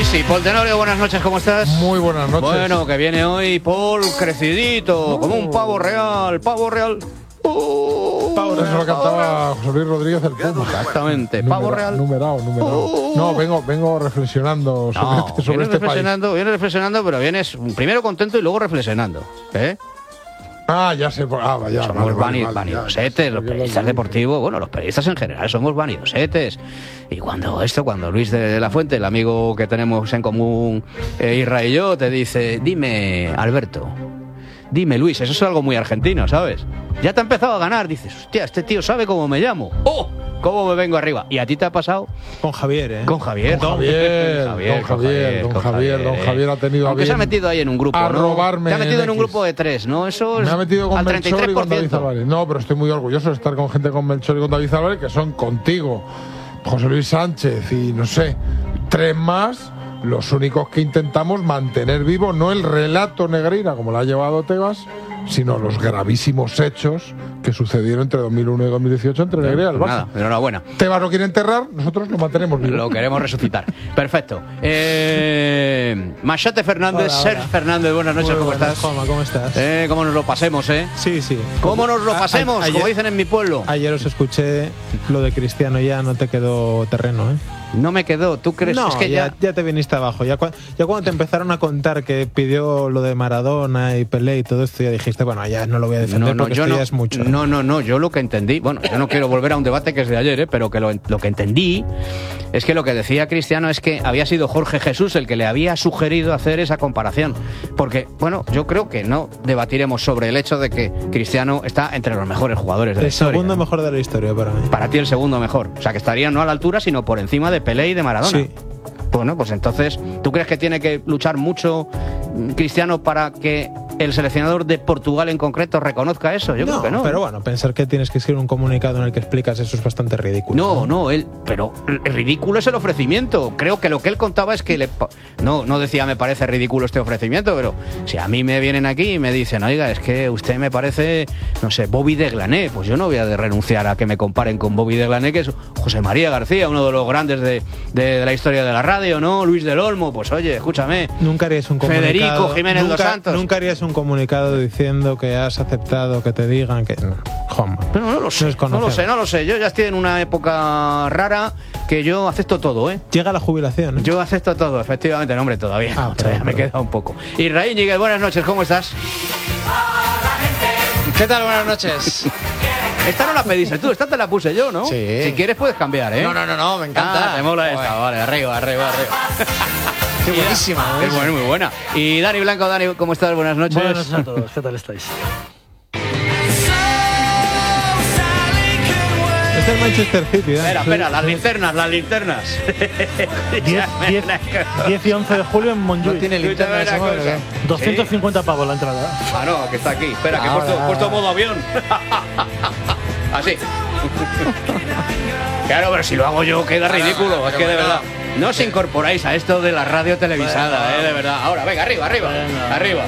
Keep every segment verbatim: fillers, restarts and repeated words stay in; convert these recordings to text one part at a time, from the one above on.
sí. Paul Tenorio, buenas noches, ¿cómo estás? Muy buenas noches. Bueno, que viene hoy Paul crecidito, oh. como un pavo real, pavo real. Uh, pavo real. Eso lo cantaba José Luis Rodríguez el Puma. Exactamente, Numera, pavo real. Numerado, numerado. Uh, no, vengo, vengo reflexionando sobre no, este, sobre vienes este reflexionando, país. Vienes reflexionando, pero vienes primero contento y luego reflexionando. ¿Eh? Ah, ya sé. Ah, vaya. Somos vale, vani vale, vanidosetes, ya, los periodistas deportivos, bueno, los periodistas en general somos vanidosetes. Y cuando esto, cuando Luis de la Fuente, el amigo que tenemos en común, eh, Isra y yo, te dice, dime, Alberto, dime, Luis, eso es algo muy argentino, ¿sabes? Ya te ha empezado a ganar, dices, hostia, este tío sabe cómo me llamo. ¡Oh! ¿Cómo me vengo arriba? ¿Y a ti te ha pasado? Con Javier, ¿eh? Con Javier. Con Javier, don Javier, don Javier, don Javier, don Javier ha tenido Aunque a bien se ha metido ahí en un grupo, a ¿no? robarme Te ha metido en, en un X. grupo de tres, ¿no? Eso es Me ha metido con al Melchor y con David treinta y tres por ciento. Álvarez. No, pero estoy muy orgulloso de estar con gente con Melchor y con David Álvarez, que son contigo, José Luis Sánchez y, no sé, tres más, los únicos que intentamos mantener vivo no el relato Negreira, como lo ha llevado Tebas, sino los gravísimos hechos que sucedieron entre dos mil uno y dos mil dieciocho entre Negreira y el Barça. Nada, enhorabuena. Tebas lo quiere enterrar, nosotros lo mantenemos vivo. Lo queremos resucitar. Perfecto. Eh, Machete Fernández, Hola, Sergio hola. Fernández, buenas noches, Muy ¿cómo buenas, estás? Juanma, ¿cómo estás? Eh, ¿Cómo nos lo pasemos, eh? Sí, sí. ¿Cómo nos lo A- pasemos? a- ayer- como dicen en mi pueblo. Ayer os escuché lo de Cristiano, ya no te quedó terreno, ¿eh? No me quedó, ¿tú crees? No, es que ya, ya... ya te viniste abajo. Ya, cua- ya cuando te empezaron a contar que pidió lo de Maradona y Pelé y todo esto, ya dijiste, bueno, ya no lo voy a defender porque yo esto no, ya es mucho. ¿eh? No, no, no, yo lo que entendí, bueno, yo no quiero volver a un debate que es de ayer, ¿eh? Pero que lo, lo que entendí es que lo que decía Cristiano es que había sido Jorge Jesús el que le había sugerido hacer esa comparación. Porque, bueno, yo creo que no debatiremos sobre el hecho de que Cristiano está entre los mejores jugadores de la El historia. segundo mejor de la historia para mí. Para ti el segundo mejor. O sea, que estaría no a la altura, sino por encima de Pelé y de Maradona. Sí. Bueno, pues entonces, ¿tú crees que tiene que luchar mucho Cristiano para que el seleccionador de Portugal en concreto reconozca eso? Yo creo que no. Pero bueno, pensar que tienes que escribir un comunicado en el que explicas eso es bastante ridículo. No, no, él, pero el ridículo es el ofrecimiento. Creo que lo que él contaba es que le, no, no decía me parece ridículo este ofrecimiento, pero si a mí me vienen aquí y me dicen, oiga, es que usted me parece, no sé, Bobby de Glané, pues yo no voy a de renunciar a que me comparen con Bobby de Glané, que es José María García, uno de los grandes de, de, de la historia de la radio, ¿no? Luis del Olmo, pues oye, escúchame. Nunca harías un comunicado. Federico Jiménez nunca, dos Santos. Nunca harías un comunicado diciendo que has aceptado que te digan que. No, Juanma. Pero no lo sé, Nos no conocemos. lo sé, no lo sé. Yo ya estoy en una época rara que yo acepto todo, ¿eh? Llega la jubilación. ¿eh? Yo acepto todo, efectivamente, no, hombre, todavía, Ah, no, todavía perdón, me perdón. queda un poco. Israel Ñiguez, buenas noches, ¿cómo estás? ¿Qué tal? Buenas noches. Esta no la pediste tú, esta te la puse yo, ¿no? Sí. Si quieres puedes cambiar, ¿eh? No, no, no, no, me encanta. Ah, te mola esta, Joder. vale, arriba, arriba, arriba. Qué buenísima. Es buenísima. buena, muy buena. Y Dani Blanco, Dani, ¿cómo estás? Buenas noches. Buenas noches a todos, ¿qué tal estáis? Es el Manchester City, ¿eh? Espera, espera, las linternas, las linternas. diez y once de julio en Montjuic. No tiene linterna de Escúchame esa una madre, cosa. ¿qué? doscientos cincuenta pavos la entrada. Ah, no, que está aquí. Espera, que he Ahora, puesto, he puesto ahora. modo avión. Así. Claro, pero si lo hago yo queda ridículo. Es que de verdad. No os incorporáis a esto de la radio televisada, eh, de verdad. Ahora, venga, arriba, arriba. Venga. Arriba.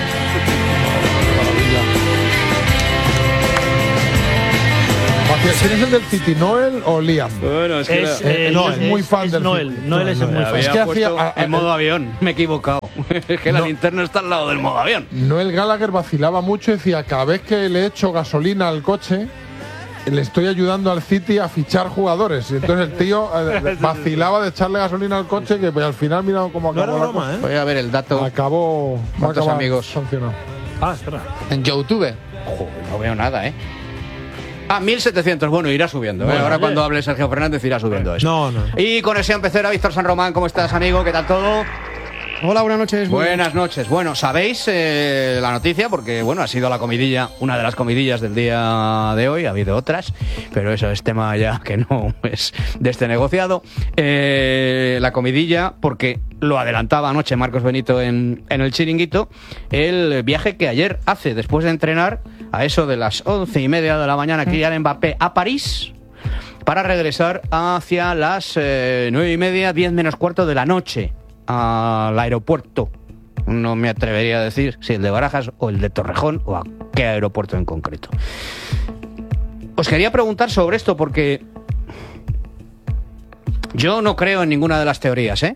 ¿Quién es el del City, Noel o Liam? Bueno, es que Es, la- eh, Noel, es- muy fan es del Noel. City. Noel es el Noel. muy fan. había Es que puesto hacía- a- en modo avión. Me he equivocado. Es que la No. linterna está al lado del modo avión. Noel Gallagher vacilaba mucho y decía, cada vez que le echo gasolina al coche, le estoy ayudando al City a fichar jugadores. Y entonces el tío eh, vacilaba de echarle gasolina al coche, que pues, al final mira cómo No acabó. era la broma, ¿eh? Voy a ver el dato. cosa. Acabó, va a ¿Cuántos acabar amigos? sancionado. Ah, espera. En YouTube. Joder, no veo nada, ¿eh? Ah, mil setecientos. Bueno, irá subiendo. ¿eh? Bueno, Ahora oye. cuando hable Sergio Fernández irá subiendo eso. No, no. Y conexión pecera, Víctor San Román, ¿cómo estás, amigo? ¿Qué tal todo? Hola, buenas noches. Buenas noches. Bueno, sabéis eh, la noticia porque, bueno, ha sido la comidilla, una de las comidillas del día de hoy. Ha habido otras, pero eso es tema ya que no es de este negociado. Eh, la comidilla, porque lo adelantaba anoche Marcos Benito en, en el Chiringuito, el viaje que ayer hace después de entrenar a eso de las once y media de la mañana, Kylian Mbappé a París, para regresar hacia las eh, nueve y media, diez menos cuarto de la noche al aeropuerto. No me atrevería a decir si el de Barajas o el de Torrejón o a qué aeropuerto en concreto. Os quería preguntar sobre esto porque yo no creo en ninguna de las teorías, ¿eh?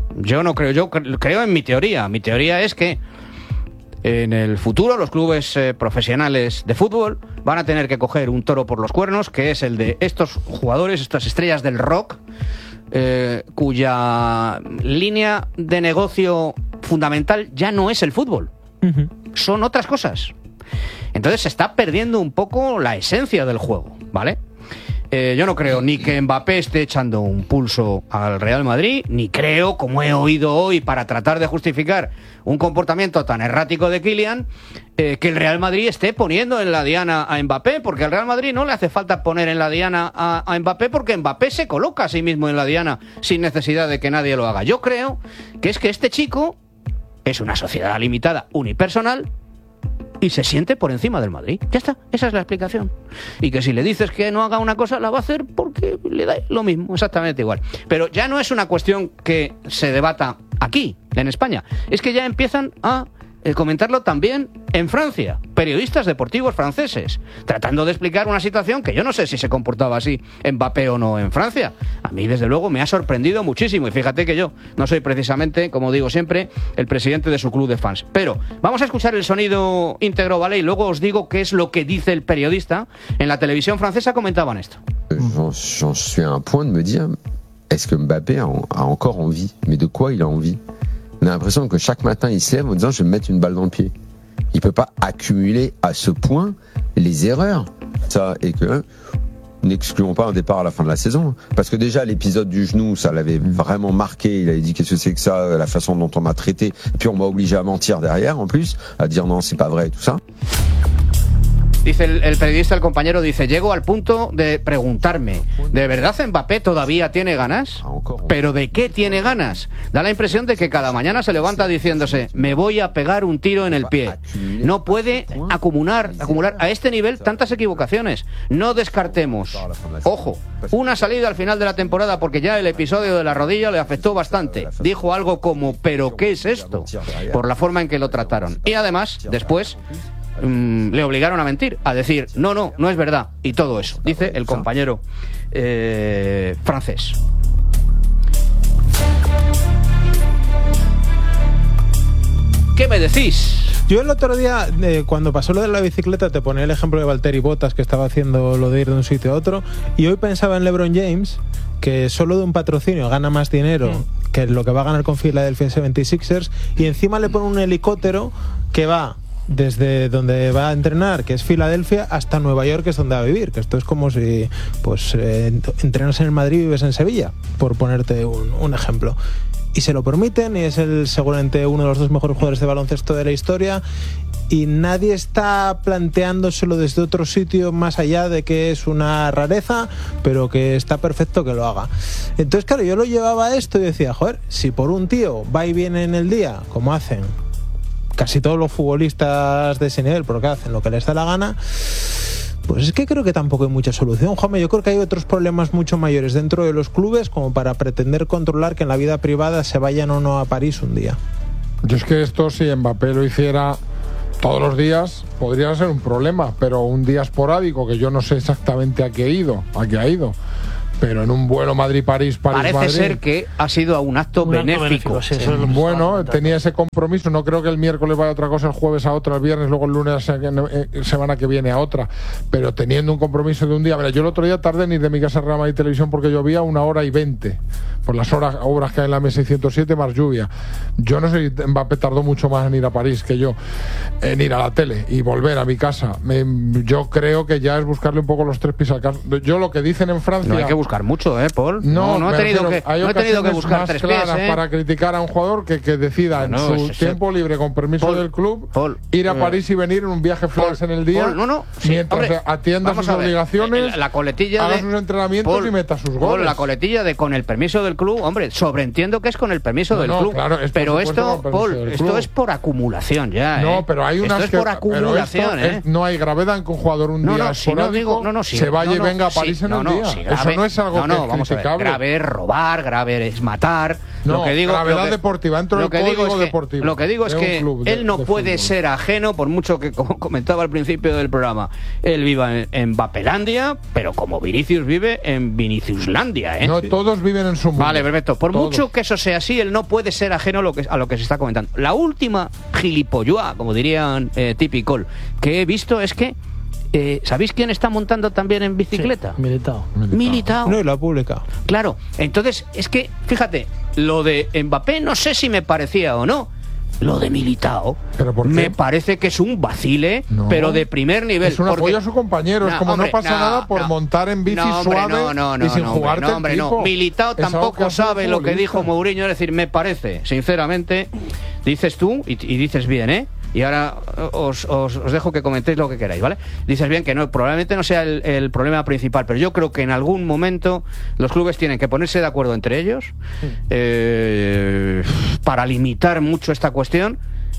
Yo no creo, yo cre- creo en mi teoría. Mi teoría es que en el futuro los clubes eh, profesionales de fútbol van a tener que coger un toro por los cuernos, que es el de estos jugadores, estas estrellas del rock, eh, cuya línea de negocio fundamental ya no es el fútbol, Uh-huh. son otras cosas. Entonces se está perdiendo un poco la esencia del juego, ¿vale? Eh, yo no creo ni que Mbappé esté echando un pulso al Real Madrid, ni creo, como he oído hoy, para tratar de justificar un comportamiento tan errático de Kylian, eh, que el Real Madrid esté poniendo en la diana a Mbappé, porque al Real Madrid no le hace falta poner en la diana a, a Mbappé, porque Mbappé se coloca a sí mismo en la diana sin necesidad de que nadie lo haga. Yo creo que es que este chico es una sociedad limitada, unipersonal, y se siente por encima del Madrid. Ya está, esa es la explicación. Y que si le dices que no haga una cosa, la va a hacer porque le da lo mismo, exactamente igual. Pero ya no es una cuestión que se debata aquí, en España. Es que ya empiezan a eh, comentarlo también en Francia. Periodistas deportivos franceses, tratando de explicar una situación que yo no sé si se comportaba así Mbappé o no en Francia. A mí, desde luego, me ha sorprendido muchísimo. Y fíjate que yo no soy precisamente, como digo siempre, el presidente de su club de fans. Pero vamos a escuchar el sonido íntegro, ¿vale? Y luego os digo qué es lo que dice el periodista. En la televisión francesa comentaban esto. J'en j'en suis à un point de me dire, est-ce que Mbappé a, a encore envie? Mais de quoi il a envie? On a l'impression que chaque matin il se lève en disant je vais me mettre une balle dans le pied. Il peut pas accumuler à ce point les erreurs. Ça, et que n'excluons pas un départ à la fin de la saison. Parce que déjà l'épisode du genou, ça l'avait vraiment marqué. Il avait dit qu'est-ce que c'est que ça, la façon dont on m'a traité. Et puis on m'a obligé à mentir derrière en plus, à dire non c'est pas vrai et tout ça. Dice el, el periodista, el compañero, dice, llego al punto de preguntarme, ¿de verdad Mbappé todavía tiene ganas? ¿Pero de qué tiene ganas? Da la impresión de que cada mañana se levanta diciéndose, me voy a pegar un tiro en el pie. No puede acumular, acumular a este nivel tantas equivocaciones. No descartemos, ojo, una salida al final de la temporada porque ya el episodio de la rodilla le afectó bastante. Dijo algo como, ¿pero qué es esto? Por la forma en que lo trataron. Y además, después, Mm, le obligaron a mentir, a decir no, no, no es verdad, y todo eso, dice el compañero eh, francés. ¿Qué me decís? Yo el otro día, eh, cuando pasó lo de la bicicleta, te ponía el ejemplo de Valtteri Bottas, que estaba haciendo lo de ir de un sitio a otro, y hoy pensaba en LeBron James, que solo de un patrocinio gana más dinero mm. que lo que va a ganar con Philadelphia setenta y seis ers, y encima le pone un helicóptero que va desde donde va a entrenar, que es Filadelfia, hasta Nueva York, que es donde va a vivir. Que esto es como si pues eh, entrenas en el Madrid y vives en Sevilla, por ponerte un, un ejemplo. Y se lo permiten, y es el seguramente uno de los dos mejores jugadores de baloncesto de la historia, y nadie está planteándoselo desde otro sitio más allá de que es una rareza, pero que está perfecto que lo haga. Entonces, claro, yo lo llevaba a esto y decía, joder, si por un tío va y viene en el día, como hacen casi todos los futbolistas de ese nivel, porque hacen lo que les da la gana, pues es que creo que tampoco hay mucha solución, Juanma. Yo creo que hay otros problemas mucho mayores dentro de los clubes como para pretender controlar que en la vida privada se vayan o no a París un día. Yo es que esto, si Mbappé lo hiciera todos los días, podría ser un problema, pero un día esporádico, que yo no sé exactamente a qué ha ido, a qué ha ido. Pero en un vuelo Madrid-París, París-Madrid... Parece ser que ha sido a un acto un benéfico. Acto benéfico sí, eso es lo que bueno, tenía ese compromiso. No creo que el miércoles vaya a otra cosa, el jueves a otra, el viernes, luego el lunes, eh, semana que viene a otra. Pero teniendo un compromiso de un día... Mira, yo el otro día tardé en ir de mi casa a Real Madrid Televisión porque llovía una hora y veinte. Por las horas, obras que hay en la M seiscientos siete más lluvia. Yo no sé si Mbappé tardó mucho más en ir a París que yo, en ir a la tele y volver a mi casa. Me, yo creo que ya es buscarle un poco los tres pies al caso. Yo lo que dicen en Francia... No hay que buscar mucho, ¿eh, Paul? No, no, no he tenido refiero, que, no he tenido que buscar tres pies, ¿eh? Para criticar a un jugador que, que decida no, no, en su es, tiempo libre, con permiso Paul, del club, Paul, ir a eh, París y venir en un viaje flash en el día, Paul, no, no, sí, mientras hombre, atienda sus obligaciones, la, la coletilla haga de, sus entrenamientos Paul, y meta sus goles. Paul, la coletilla de con el permiso del club, hombre, sobreentiendo que es con el permiso no, del no, club, claro, es pero esto, Paul, esto es por acumulación ya, ¿eh? No, pero hay unas esto es que, por acumulación, esto ¿eh? Es, no hay gravedad en que un jugador un no, día no, si no esporádico digo, no, no, si, se vaya no, y venga no, a París sí, en no, el no, día. si grave, Eso no es algo no, no, que es vamos a ver. criticable. Grave es robar, grave es matar. No, lo que digo, gravedad lo que, deportiva, dentro lo del que digo código es que, deportivo. Lo que digo es de un que club de- él no de puede fútbol. ser ajeno, por mucho que, como comentaba al principio del programa, él viva en, en Vapelandia, pero como Vinicius vive en Viniciuslandia, ¿eh? No, todos viven en su mundo. Vale, perfecto. Por Todos. mucho que eso sea así, él no puede ser ajeno a lo que, a lo que se está comentando. La última gilipolloa, como dirían eh, Tipicol, que he visto es que eh, ¿sabéis quién está montando también en bicicleta? Sí, Militao. Militao. No, y lo ha publicado. Claro, entonces es que, fíjate, lo de Mbappé no sé si me parecía o no. Lo de Militao ¿Pero por qué? me parece que es un vacile, No. pero de primer nivel. Es un porque- apoyo a su compañero. es No, como hombre, no pasa no, nada por no. montar en bici No, hombre, suave no, no, no, y sin no, jugarte no, hombre, el no. tipo. Militao Es algo que tampoco hace un sabe lo que futbolista. dijo Mourinho, es decir, me parece, sinceramente, dices tú, y, y dices bien, ¿eh? Y ahora os, os, os dejo que comentéis lo que queráis, ¿vale? Dices bien que no, probablemente no sea el, el problema principal, pero yo creo que en algún momento los clubes tienen que ponerse de acuerdo entre ellos eh, para limitar mucho esta cuestión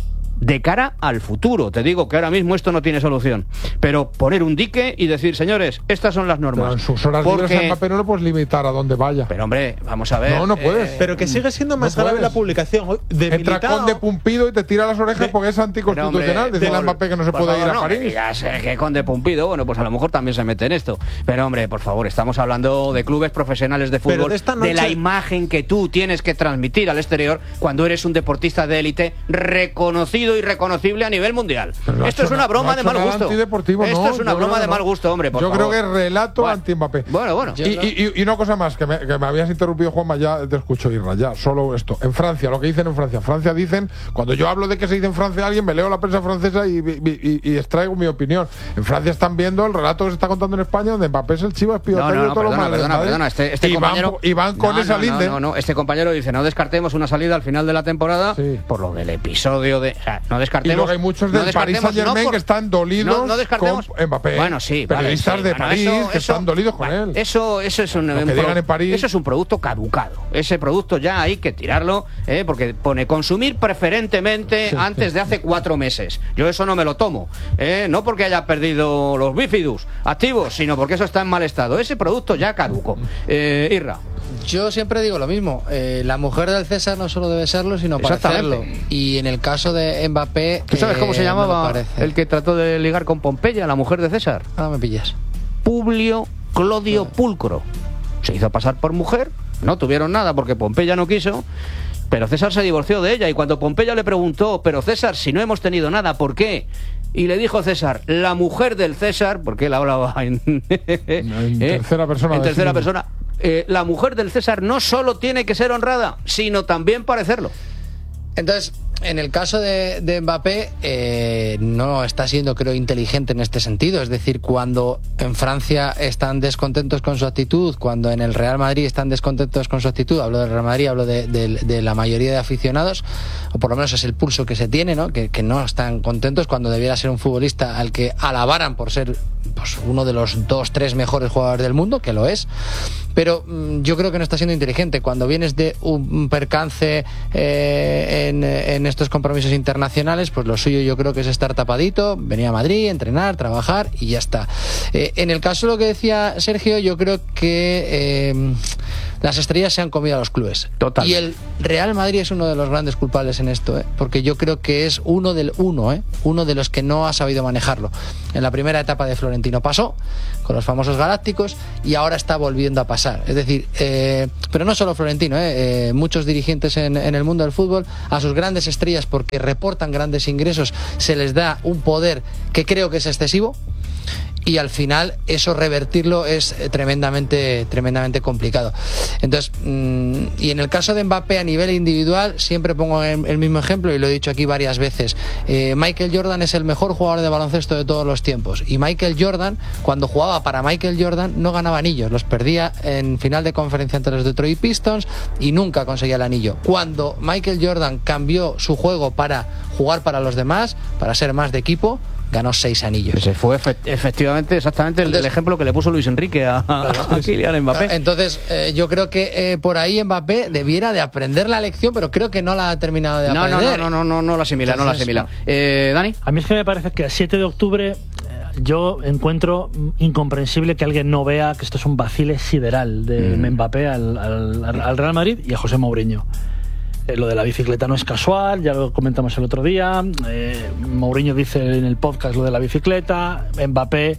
de cara al futuro. Te digo que ahora mismo esto no tiene solución, pero poner un dique y decir, señores, estas son las Pero normas. en sus horas libres a Mbappé no le puedes limitar a dónde vaya. Pero hombre, vamos a ver. No, no puedes. Pero que sigue siendo más No grave puedes. la publicación de Entra Militao. Conde Pumpido y te tira las orejas De- porque es anticonstitucional. Decirle a Mbappé que no se por puede favor, ir a no, París. que Ya sé que Conde Pumpido, bueno, pues a lo mejor también se mete en esto. Pero hombre, por favor, estamos hablando de clubes profesionales de Pero fútbol, de esta noche- la imagen que tú tienes que transmitir al exterior cuando eres un deportista de élite reconocido y reconocible a nivel mundial. Pero no ha Esto hecho es una na- broma no ha de hecho mal nada gusto. antideportivo, Esto no, es una yo broma creo de que mal no. gusto, hombre, por Yo favor. creo que es relato Bueno. anti-Mbappé. Bueno, bueno. Y, y- y una cosa más, que me, que me habías interrumpido, Juanma, ya te escucho, Irra, ya, solo esto. En Francia, lo que dicen en Francia. Francia dicen, cuando yo hablo de que se dice en Francia a alguien, me leo la prensa francesa y, y, y- y extraigo mi opinión. En Francia están viendo el relato que se está contando en España, donde Mbappé es el chivo expiatorio No, no, no, de todos los perdona, males del perdona, Madrid. perdona. Este, este y, compañero. van, y van con No, esa no, linde. No, no, no. Este compañero dice: no descartemos una salida al final de la temporada Sí. por lo del episodio de. O sea, no Y descartemos. luego hay muchos no del Paris descartemos, Saint Germain no por- que están dolidos no, no descartemos, con Mbappé. Bueno, sí, vale, Periodistas sí, de bueno, París eso- que eso- están dolidos con bueno, él. Eso, eso es un, Lo que un digan pro- en París. eso es un producto caducado. Ese producto ya hay que tirarlo, ¿eh? Porque pone consumir preferentemente antes de hace cuatro meses. Yo eso no me lo tomo, ¿eh? No porque haya perdido los bífidus activos, sino porque eso está en mal estado. Ese producto ya caduco. Eh, Irra. Yo siempre digo lo mismo. eh, la mujer del César no solo debe serlo, sino Exactamente. parecerlo. Y en el caso de Mbappé. ¿Tú sabes eh, cómo se me lo llamaba parece. el que trató de ligar con Pompeya, la mujer de César? Ahora me pillas. Publio Clodio Pulcro. Se hizo pasar por mujer, no tuvieron nada porque Pompeya no quiso, pero César se divorció de ella y cuando Pompeya le preguntó, pero César, si no hemos tenido nada, ¿por qué? Y le dijo César, la mujer del César, porque él hablaba en, En tercera persona en de tercera sí mismo. persona, eh, la mujer del César no solo tiene que ser honrada, sino también parecerlo. Entonces, en el caso de, de Mbappé, eh, no está siendo, creo, inteligente en este sentido. Es decir, cuando en Francia están descontentos con su actitud, cuando en el Real Madrid están descontentos con su actitud, hablo del Real Madrid, hablo de, de- de la mayoría de aficionados, o por lo menos es el pulso que se tiene, ¿no? Que, que no están contentos cuando debiera ser un futbolista al que alabaran por ser pues, uno de los dos, tres mejores jugadores del mundo, que lo es. Pero mm, yo creo que no está siendo inteligente. Cuando vienes de un percance eh, en, en estos compromisos internacionales, pues lo suyo yo creo que es estar tapadito, venir a Madrid, entrenar, trabajar y ya está. Eh, en el caso de lo que decía Sergio, yo creo que eh, las estrellas se han comido a los clubes. Total. Y el Real Madrid es uno de los grandes culpables en esto, ¿eh? Porque yo creo que es uno del uno, ¿eh? Uno de los que no ha sabido manejarlo. En la primera etapa de Florentino pasó, con los famosos galácticos, y ahora está volviendo a pasar. Es decir, eh, pero no solo Florentino, ¿eh? Eh, muchos dirigentes en, en el mundo del fútbol, a sus grandes estrellas, porque reportan grandes ingresos, se les da un poder que creo que es excesivo. Y al final eso revertirlo es tremendamente tremendamente complicado. Entonces, mmm, y en el caso de Mbappé a nivel individual, siempre pongo el, el mismo ejemplo y lo he dicho aquí varias veces. Eh, Michael Jordan es el mejor jugador de baloncesto de todos los tiempos. Y Michael Jordan, cuando jugaba para Michael Jordan, no ganaba anillos. Los perdía en final de conferencia ante los Detroit Pistons y nunca conseguía el anillo. Cuando Michael Jordan cambió su juego para jugar para los demás, para ser más de equipo, ganó seis anillos. Ese fue efe- efectivamente exactamente el, Entonces- el ejemplo que le puso Luis Enrique a, a Kylian Mbappé. Entonces, eh, yo creo que eh, por ahí Mbappé debiera de aprender la lección, pero creo que no la ha terminado de No, no, aprender. no, no, no, no, no lo asimila, no lo Entonces, asimila. Eh, Dani. A mí es que me parece que el siete de octubre eh, yo encuentro incomprensible que alguien no vea que esto es un vacile sideral de mm. Mbappé al, al, al Real Madrid y a José Mourinho. Eh, lo de la bicicleta no es casual, ya lo comentamos el otro día. Eh, Mourinho dice en el podcast lo de la bicicleta. Mbappé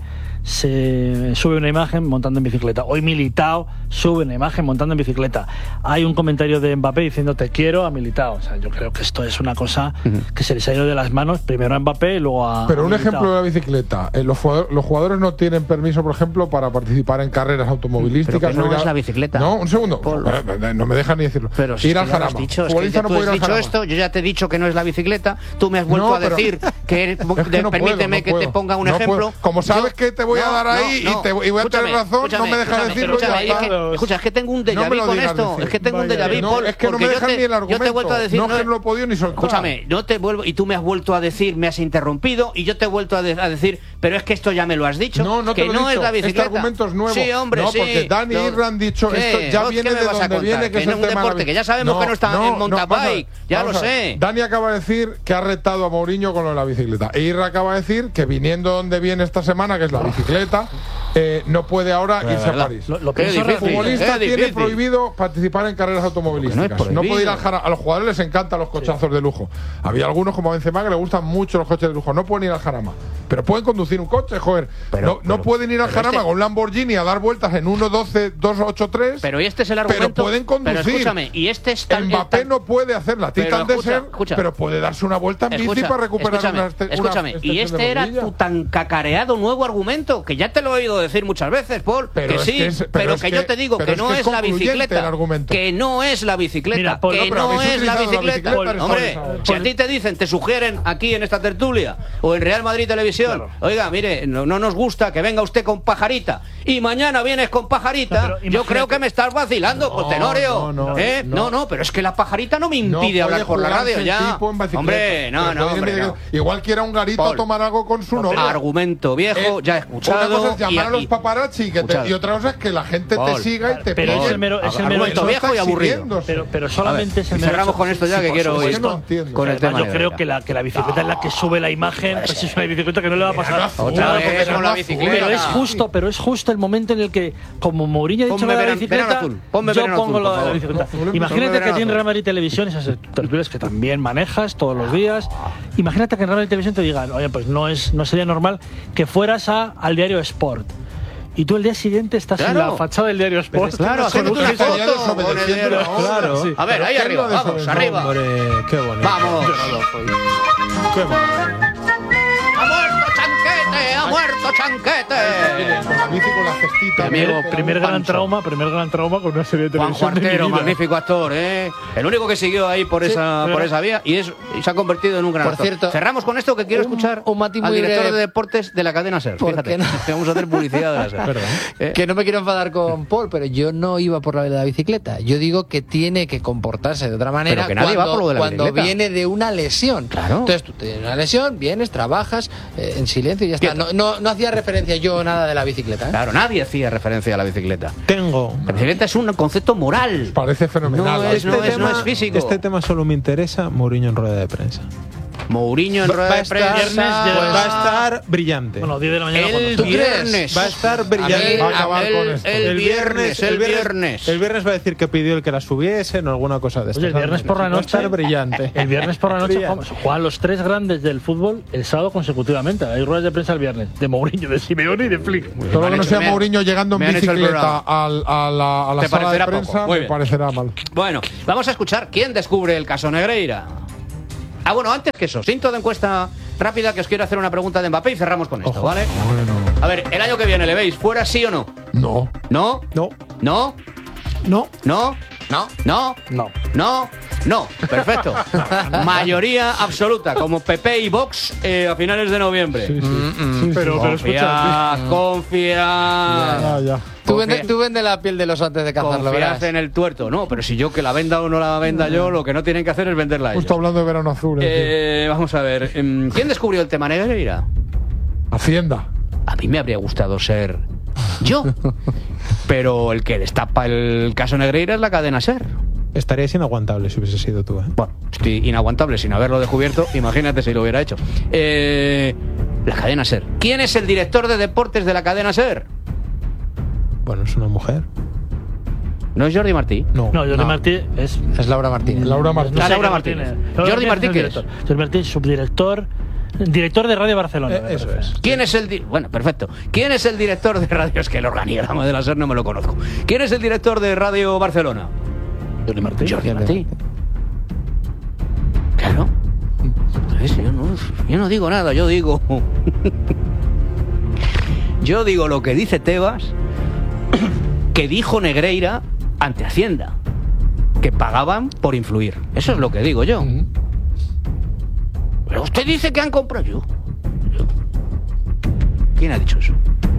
se sube una imagen montando en bicicleta. Hoy Militao sube una imagen montando en bicicleta. Hay un comentario de Mbappé diciendo te quiero a Militao. O sea, yo creo que esto es una cosa uh-huh. que se les ha ido de las manos, primero a Mbappé y luego a Pero a un Militao. ejemplo de la bicicleta. Eh, los, jugadores, los jugadores no tienen permiso, por ejemplo, para participar en carreras automovilísticas. Pero que no o ir a- es la bicicleta. No, un segundo. Paul. Eh, No me dejan ni decirlo. Pero si ir es al que ya lo has Jarama. dicho, es que Futbolista ya no tú puede ir has al dicho Jarama. esto, yo ya te he dicho que no es la bicicleta, tú me has vuelto No, a pero- decir que, Es que no puedo, permíteme no que puedo. te ponga un No ejemplo. puedo. Como sabes Yo- que te voy a no, dar ahí no, y te- y voy a tener escúchame, razón, no escúchame, me dejas escúchame, decirlo y ya escúchame, es que- está. Escucha, es que tengo un déjà No me vu lo con digas esto, decir. es que tengo un déjà vu, No, Paul, es que no porque me yo dejan te- ni el yo te he argumento. vuelto a decir, No, es que no lo he podido ni soltar. Escúchame, no te vuelvo y tú me has vuelto a decir, me has interrumpido y yo te he vuelto a, de- a decir, pero es que esto ya me lo has dicho, No, no te que lo he no dicho. es la bicicleta. Este argumento es nuevo. Sí, hombre, no, sí. porque Dani No. y Irra han dicho ¿Qué? esto ya ¿Vos viene qué me de vas a donde contar? viene, que, Que es no el es un tema de la deporte, bici- que ya sabemos que no está en mountain vamos a ver. bike, ya Vamos lo a ver. sé. Dani acaba de decir que ha retado a Mourinho con lo de la bicicleta. E Irra acaba de decir que viniendo donde viene esta semana, que es la bicicleta, eh, no puede ahora irse a verdad. París. Lo, lo Qué pienso difícil. rápido. El futbolista Es tiene difícil. prohibido participar en carreras automovilísticas. Porque no es No, puede ir prohibido. al Jarama. A los jugadores les encantan los cochazos de lujo. Había algunos como Benzema que le gustan mucho los coches de lujo. No pueden ir al Jarama. Pero pueden conducir un coche, joder. Pero- no, no pero- pueden ir al pero Jarama este- con un Lamborghini a dar vueltas en uno doce dos ocho tres. Pero y este es el argumento. Pero pueden conducir. Pero escúchame, y este es tan- Mbappé tan- no puede hacer la Pero Titan escucha, Desert, escucha. pero puede darse una vuelta en bici Escucha, para recuperar escúchame, una, este- una escúchame. extensión Y de este era rodilla. tu tan cacareado nuevo argumento, que ya te lo he oído decir muchas veces, Paul, Pero que es sí, que es- pero pero, es que, que- yo te digo pero que es no que es es, la concluyente bicicleta, el argumento. que no es la bicicleta, Mira, Paul, que no, pero no habéis es la utilizado la bicicleta. bicicleta, Paul, Hombre, Paul. si a ti te dicen, te sugieren aquí en esta tertulia o en Real Madrid Televisión, Claro. oiga, mire, no, no nos gusta que venga usted con pajarita y mañana vienes con pajarita, No, pero yo imagínate. creo que me estás vacilando, No, Paul Tenorio. no, no, ¿Eh? no. no, no, pero es que la pajarita no me No impide hablar puede por la jugarse radio el ya. tipo en bicicleta. Hombre, no, Pero no, puede ir en hombre, no. bicicleta. Igual que era un garito Paul. a tomar algo con su novia. Argumento viejo, Eh, ya he escuchado. Una cosa es llamar y a los aquí- paparazzi que te- Escuchado. y otra cosa es que la gente Paul. te siga y te Pero pille. es el mero- es el mero Argumento hecho. viejo y aburrido. Exhibiéndose. Pero, pero solamente es el Y mero cerramos hecho- con esto ya, sí, que por quiero supuesto. oír. No entiendo. con el Además, tema yo de creo Herrera. que la, que la bicicleta es la que sube la imagen, pues es una bicicleta que no le va a pasar. Otra Otra vez vez con con la la bicicleta. Pero es justo, pero es justo el momento en el que, como Mourinho ha dicho Ponme lo de la verano- bicicleta, verano azul, ponme yo verano pongo azul, lo por de la favor. bicicleta. No, ponme Imagínate verano que aquí en azul. Real Madrid Televisión, esas tertulias que también manejas todos los días, imagínate que en Real Madrid Televisión te digan, oye, pues no es no sería normal que fueras a, al diario Sport. Y tú el día siguiente estás en Claro. la fachada del diario Sport. Claro, haciendo Con una un detalle foto con el desobedeciendo diario. la hora. Claro. Sí. A ver, Pero ahí ¿qué arriba, es lo de vamos, eso? arriba. Hombre, qué bonito. Vamos. Qué bonito. ¡Ha muerto Chanquete! ¡Ha muerto Con Chanquete! la bici con la cestita. Mi amigo, ¿no? Primer gran Pancho. trauma, primer gran trauma con una serie de Juan televisión de mi Cuartero, vida. magnífico actor, ¿eh? El único que siguió ahí por Sí, esa pero- por esa vía y, es, y se ha convertido en un gran Por actor. cierto, Cerramos con esto que quiero un- escuchar un matiz al muy director breve. de deportes de la cadena SER. ¿Por Fíjate, qué no? que vamos a hacer publicidad de la SER. ¿Eh? Que no me quiero enfadar con Paul, pero yo no iba por la de la bicicleta. Yo digo que tiene que comportarse de otra manera Pero que nadie va cuando, por lo de la cuando bicicleta. viene de una lesión. Claro. Entonces tú tienes una lesión, vienes, trabajas eh, en silencio y ya está. No, no, no hacía referencia yo nada de la bicicleta. ¿eh? Claro, nadie hacía referencia a la bicicleta. Tengo. La bicicleta es un concepto moral. Parece fenomenal. No es- no es- no es físico. Este tema solo me interesa Mourinho en rueda de prensa. Mourinho en Va- rueda va a de estar- prensa. viernes ya Pues va a estar brillante. Bueno, diez de la mañana cuando El sea. viernes. Va a estar A brillante. ver, Va a acabar el- con esto. El viernes, el viernes. El viernes va a decir que pidió el que la subiesen o alguna cosa de esto. Oye, el viernes por la Va a noche. estar brillante. El viernes por la noche Brillante. juegan- juegan los tres grandes del fútbol el sábado consecutivamente. Hay ruedas de prensa el viernes. De Mourinho, de Simeone y de Flick. Todo Me lo han que no hecho- sea me han- Mourinho llegando en me han hecho el bicicleta programa. al- a la, a la Te sala de parecerá prensa poco. Muy me bien. parecerá mal. Bueno, vamos a escuchar quién descubre el caso Negreira. Ah, bueno, antes que eso, cinto de encuesta rápida que os quiero hacer una pregunta de Mbappé y cerramos con esto, Ojo. ¿vale? Bueno. A ver, el año que viene, ¿le veis fuera sí o no? No. ¿No? No. ¿No? No. ¿No? No. ¿No? No. ¿No? No. Perfecto. Mayoría absoluta, como P P y Vox eh, a finales de noviembre. Sí, sí. Mm, Sí, Pero- sí. pero escucha. Confía, confía. Ya, ya. Tú Confía. vende, tú vende la piel de los antes de cazarlo, Confías verás. en el tuerto. No, pero si yo que la venda o no la venda yo, lo que no tienen que hacer es venderla a ellos. Justo hablando de verano azul. eh, Eh, vamos a ver. em, ¿Quién descubrió el tema Negreira? tío. Hacienda. A mí me habría gustado ser yo. Pero el que destapa el caso Negreira es la cadena SER. Estarías inaguantable si hubiese sido tú, ¿eh? Bueno, estoy inaguantable sin haberlo descubierto. Imagínate si lo hubiera hecho. Eh, La cadena SER. ¿Quién es el director de deportes de la cadena SER? Bueno, es una mujer. ¿No es Jordi Martí? No, No, Jordi No. Martí es. Es Laura Martínez. Laura Martínez. no Ah, sé Laura qué Martínez. tiene. Jordi Martí, es ¿qué el es? director. Jordi Martí, subdirector. Director de Radio Barcelona. Eh, me eso parece. es. ¿Quién es el di- bueno, perfecto. ¿Quién es el director de radio? Es que el organigrama de la SER no me lo conozco. ¿Quién es el director de Radio Barcelona? Jordi Martí. Jordi Martí. Claro. Entonces, yo no, yo no digo nada, yo digo. Yo digo lo que dice Tebas, que dijo Negreira ante Hacienda, que pagaban por influir. Eso es lo que digo yo. Pero usted dice que han comprado yo. yo. ¿Quién ha dicho eso?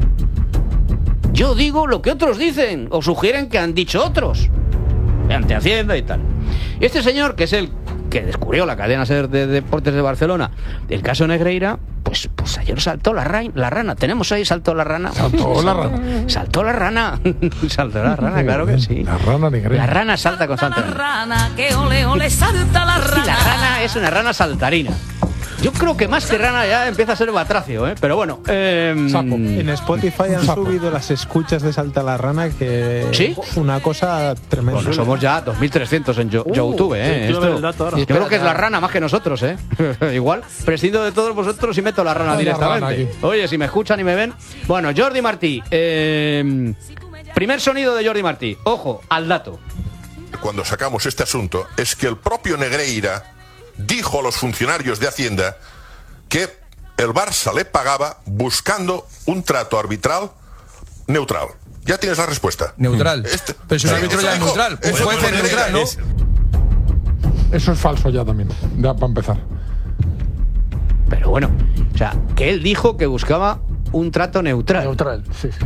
Yo digo lo que otros dicen o sugieren que han dicho otros ante Hacienda y tal. Y este señor, que es el que descubrió la cadena SER de deportes de Barcelona, el caso Negreira, pues, pues ayer saltó la, ra- la rana. ¿Tenemos ahí saltó la rana? Saltó la rana. Saltó la rana. Saltó la rana, claro que sí. La rana negra. La rana salta constantemente. rana, que ole ole salta la Y la rana es una rana saltarina. Yo creo que más que rana ya empieza a ser batracio, ¿eh? Pero bueno. Eh, Sapo. En Spotify han Sapo. subido las escuchas de Salta la Rana, que ¿Sí? es una cosa tremenda. Bueno, somos ya dos mil trescientos en Yo- Uh, YouTube, ¿eh? sí, quiero ver Esto- el dato ahora. yo creo que es la rana más que nosotros, ¿eh? Igual, prescindo de todos vosotros y meto la rana Hay la directamente. rana aquí. Oye, si me escuchan y me ven. Bueno, Jordi Martí. eh, primer sonido de Jordi Martí. Ojo, al dato. Cuando sacamos este asunto es que el propio Negreira dijo a los funcionarios de Hacienda que el Barça le pagaba buscando un trato arbitral neutral. Ya tienes la respuesta. Neutral. Este- Pero si un Sí, árbitro eso ya es dijo- neutral. Un eso juez dijo es Negreira. neutral, ¿no? Eso es falso ya también, ya para empezar. Pero bueno, o sea, que él dijo que buscaba un trato neutral. Neutral, sí, sí.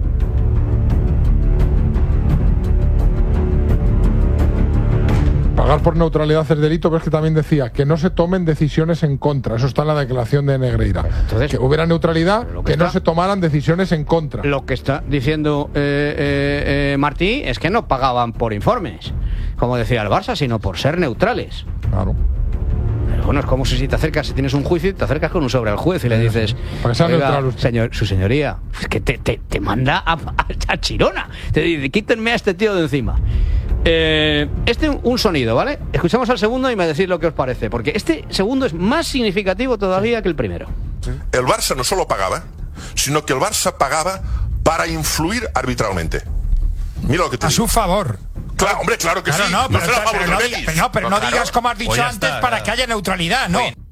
Pagar por neutralidad es delito, pero es que también decía que no se tomen decisiones en contra. Eso está en la declaración de Negreira. Entonces, que hubiera neutralidad, lo que, que no está- se tomaran decisiones en contra. Lo que está diciendo eh, eh, eh, Martí es que no pagaban por informes, como decía el Barça, sino por ser neutrales. Claro. Pero bueno, es como si te acercas, si tienes un juicio y te acercas con un sobre al juez y le dices, Para que sea "Oiga, neutral usted". señor, su señoría, es que te, te, te manda a, a, a Chirona. Te dice, quítenme a este tío de encima. Eh, este un sonido, ¿vale? Escuchamos al segundo y me decís lo que os parece, porque este segundo es más significativo todavía que el primero. El Barça no solo pagaba, sino que el Barça pagaba para influir arbitralmente. Mira lo que te A digo. su favor. Claro, hombre, claro que Claro, sí. no, pero, será a favor pero del no, Betis. diga- pero no, pero no Claro. digas como has dicho Pues ya antes está, para ya. que haya neutralidad, no. Oye.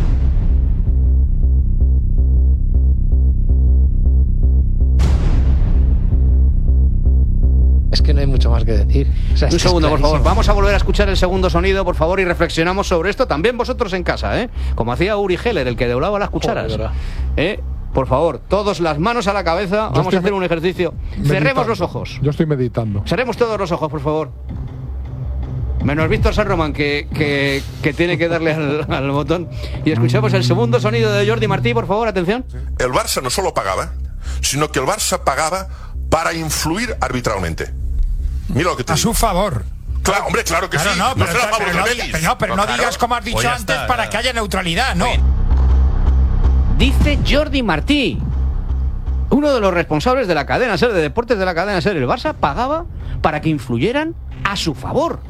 Es que no hay mucho más que decir. O sea, Un esto es segundo, por favor. clarísimo. Vamos a volver a escuchar el segundo sonido, por favor, y reflexionamos sobre esto. También vosotros en casa, ¿eh? Como hacía Uri Geller, el que doblaba las cucharas. Joder, verdad. ¿Eh? Por favor, todos las manos a la cabeza. Vamos estoy a hacer me- un ejercicio. Meditando. Cerremos los ojos. Yo estoy meditando. Cerremos todos los ojos, por favor. Menos Víctor San Román, que, que, que tiene que darle al, al botón. Y escuchamos el segundo sonido de Jordi Martí, por favor, atención. El Barça no solo pagaba, sino que el Barça pagaba para influir arbitralmente. Mira lo que te A digo. su favor. Claro, hombre, claro que Claro, sí. no, pero, será a favor pero del no, Betis. diga- pero no, pero no Claro. digas como has dicho Pues ya antes está, para ya. que haya neutralidad, no. Dice Jordi Martí, uno de los responsables de la cadena SER, de deportes de la cadena SER. El Barça pagaba para que influyeran a su favor.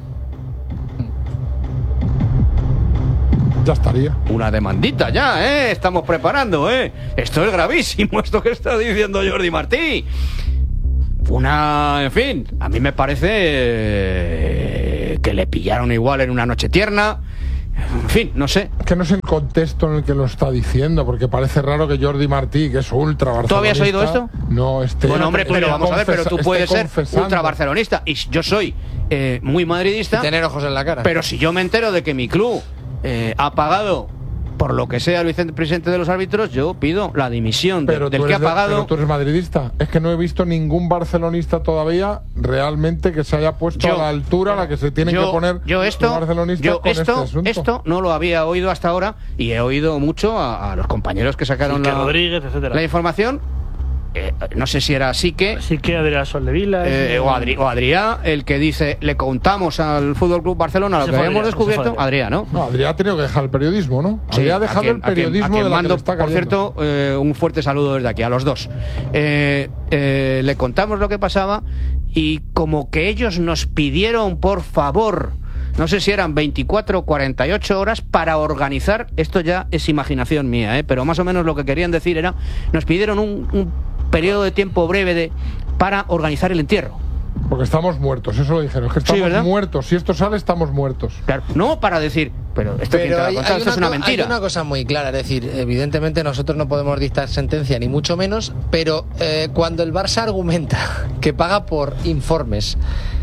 Ya estaría. Una demandita ya, ¿eh? Estamos preparando, ¿eh? Esto es gravísimo, esto que está diciendo Jordi Martí. Una, en fin, a mí me parece eh, que le pillaron igual en una noche tierna. En fin, no sé. Es que no sé el contexto en el que lo está diciendo, porque parece raro que Jordi Martí, que es ultra barcelonista... ¿Tú habías oído esto? No, este... Bueno, hombre, pero vamos a ver, pero tú confesa- puedes esté ser confesando. ultra barcelonista y yo soy eh, muy madridista. Tener ojos en la cara. Pero si yo me entero de que mi club eh, ha pagado por lo que sea el vicepresidente de los árbitros, yo pido la dimisión de- Pero del tú que ha eres de- pagado. pero tú eres madridista. Es que no he visto ningún barcelonista todavía realmente que se haya puesto Yo- a la altura a la que se tienen yo, que poner yo esto, los barcelonistas yo con esto, este asunto. esto no lo había oído hasta ahora y he oído mucho a, a los compañeros que sacaron Quique la, Rodríguez, etcétera. la información eh, no sé si era Sique. Sí que Adrià Soldevila. Eh, o, Adri, o Adrià, el que dice, le contamos al Fútbol Club Barcelona lo Ese que fue habíamos Adrià, descubierto. ese fue Adrià, ¿no? No, Adrià ha tenido que dejar el periodismo, ¿no? Sí, Adrià ha dejado a quien- el periodismo a quien, a quien de la que mando, le está por cayendo. cierto, eh, un fuerte saludo desde aquí a los dos. Eh, eh, le contamos lo que pasaba y como que ellos nos pidieron, por favor, no sé si eran veinticuatro o cuarenta y ocho horas para organizar, esto ya es imaginación mía, ¿eh? Pero más o menos lo que querían decir era, nos pidieron un, un periodo de tiempo breve de, para organizar el entierro. Porque estamos muertos, eso lo dijeron. Es que estamos ¿verdad? muertos. Si esto sale, estamos muertos. Claro, no para decir, pero esto quién te lo ha hay, contado, hay esto es una co- mentira. Hay una cosa muy clara, es decir, evidentemente nosotros no podemos dictar sentencia ni mucho menos, pero eh, cuando el Barça argumenta que paga por informes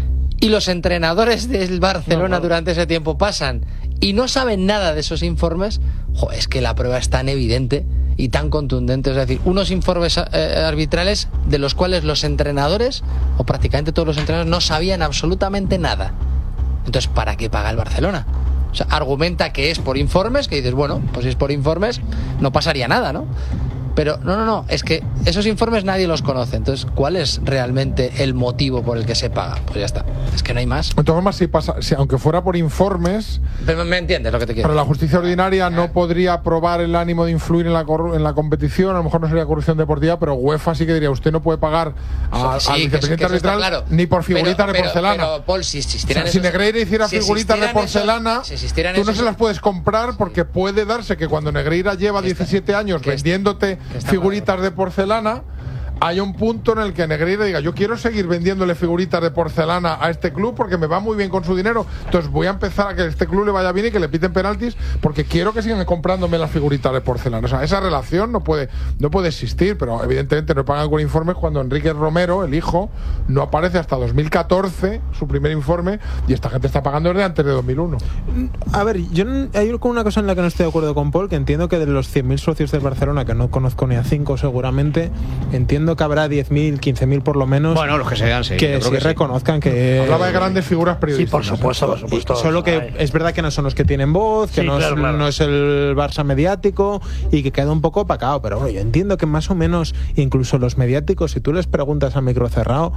y los entrenadores del Barcelona No, no. durante ese tiempo pasan y no saben nada de esos informes, jo, es que la prueba es tan evidente y tan contundente, es decir, unos informes eh, arbitrales de los cuales los entrenadores, o prácticamente todos los entrenadores, no sabían absolutamente nada. Entonces, ¿para qué paga el Barcelona? O sea, argumenta que es por informes, que dices, bueno, pues si es por informes, no pasaría nada, ¿no? Pero no, no, no, es que esos informes nadie los conoce. Entonces, ¿cuál es realmente el motivo por el que se paga? Pues ya está, es que no hay más. De todas formas, si pasa, si, aunque fuera por informes, Pero me entiendes lo que te quiero pero la decir. justicia ordinaria no podría probar el ánimo de influir en la, corru- en la competición. A lo mejor no sería corrupción deportiva, pero UEFA sí que diría, usted no puede pagar a- Sí, al que eso- vicepresidente que eso está arbitral claro. ni por figuritas Pero- de pero- porcelana. Pero, Paul, si O sea, existieran si esos- Negreira hiciera si figuritas de existieran esos- porcelana, si existieran tú no esos- se las puedes comprar porque puede darse que cuando Negreira lleva Que está- diecisiete años que está- vendiéndote que está figuritas mal. de porcelana, hay un punto en el que Negreira diga, yo quiero seguir vendiéndole figuritas de porcelana a este club porque me va muy bien con su dinero, entonces voy a empezar a que este club le vaya bien y que le piten penaltis porque quiero que sigan comprándome las figuritas de porcelana. O sea, esa relación no puede, no puede existir, pero evidentemente no pagan con informes cuando Enrique Romero, el hijo, no aparece hasta dos mil catorce, su primer informe, y esta gente está pagando desde antes de dos mil uno. A ver, yo n- hay una cosa en la que no estoy de acuerdo con Paul, que entiendo que de los cien mil socios del Barcelona, que no conozco ni a cinco seguramente, entiendo que habrá diez mil, quince mil por lo menos, Bueno, los que sean, sí. yo que creo sí que sí. reconozcan que... Hablaba de grandes figuras Sí, periodísticas. por supuesto, por Y supuesto. solo que Ay. es verdad que no son los que tienen voz, que Sí, no, claro, es, claro. no es el Barça mediático y que queda un poco opacado. Pero bueno, yo entiendo que más o menos, incluso los mediáticos, si tú les preguntas a micro cerrado,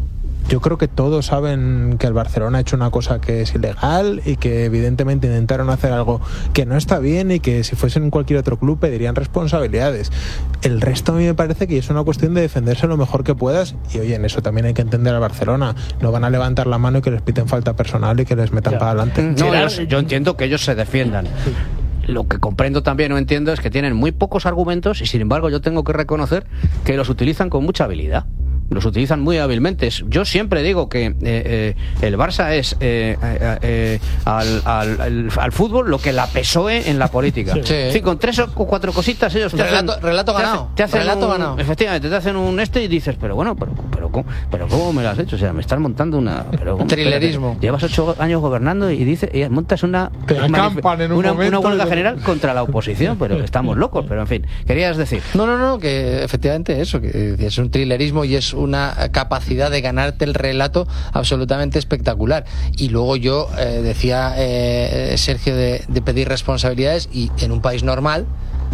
yo creo que todos saben que el Barcelona ha hecho una cosa que es ilegal y que evidentemente intentaron hacer algo que no está bien y que si fuesen en cualquier otro club pedirían responsabilidades. El resto a mí me parece que es una cuestión de defenderse lo mejor que puedas y oye, en eso también hay que entender al Barcelona. No van a levantar la mano y que les piten falta personal y que les metan Ya. para adelante. No, Gerard- yo, yo entiendo que ellos se defiendan. Lo que comprendo también, no entiendo, es que tienen muy pocos argumentos y sin embargo yo tengo que reconocer que los utilizan con mucha habilidad. Los utilizan muy hábilmente. Yo siempre digo que eh, eh, el Barça es eh, eh, eh, al, al, al, al fútbol lo que la P S O E en la política. Sí. Sí, con tres o cuatro cositas ellos te Relato- hacen, relato te hacen- ganado. te hacen Relato un- ganado. Efectivamente, te hacen un este y dices, pero bueno, pero, pero, ¿cómo, pero ¿cómo me lo has hecho? O sea, me estás montando una... Pero, ¿cómo? Trilerismo. Espérate, llevas ocho años gobernando y dices, y montas una... Te acampan en un una, momento una huelga y- general contra la oposición, pero estamos locos, pero en fin, querías decir. No, no, no, que efectivamente eso, que es un thrillerismo y es una capacidad de ganarte el relato absolutamente espectacular. Y luego yo eh, decía eh, Sergio de, de pedir responsabilidades y en un país normal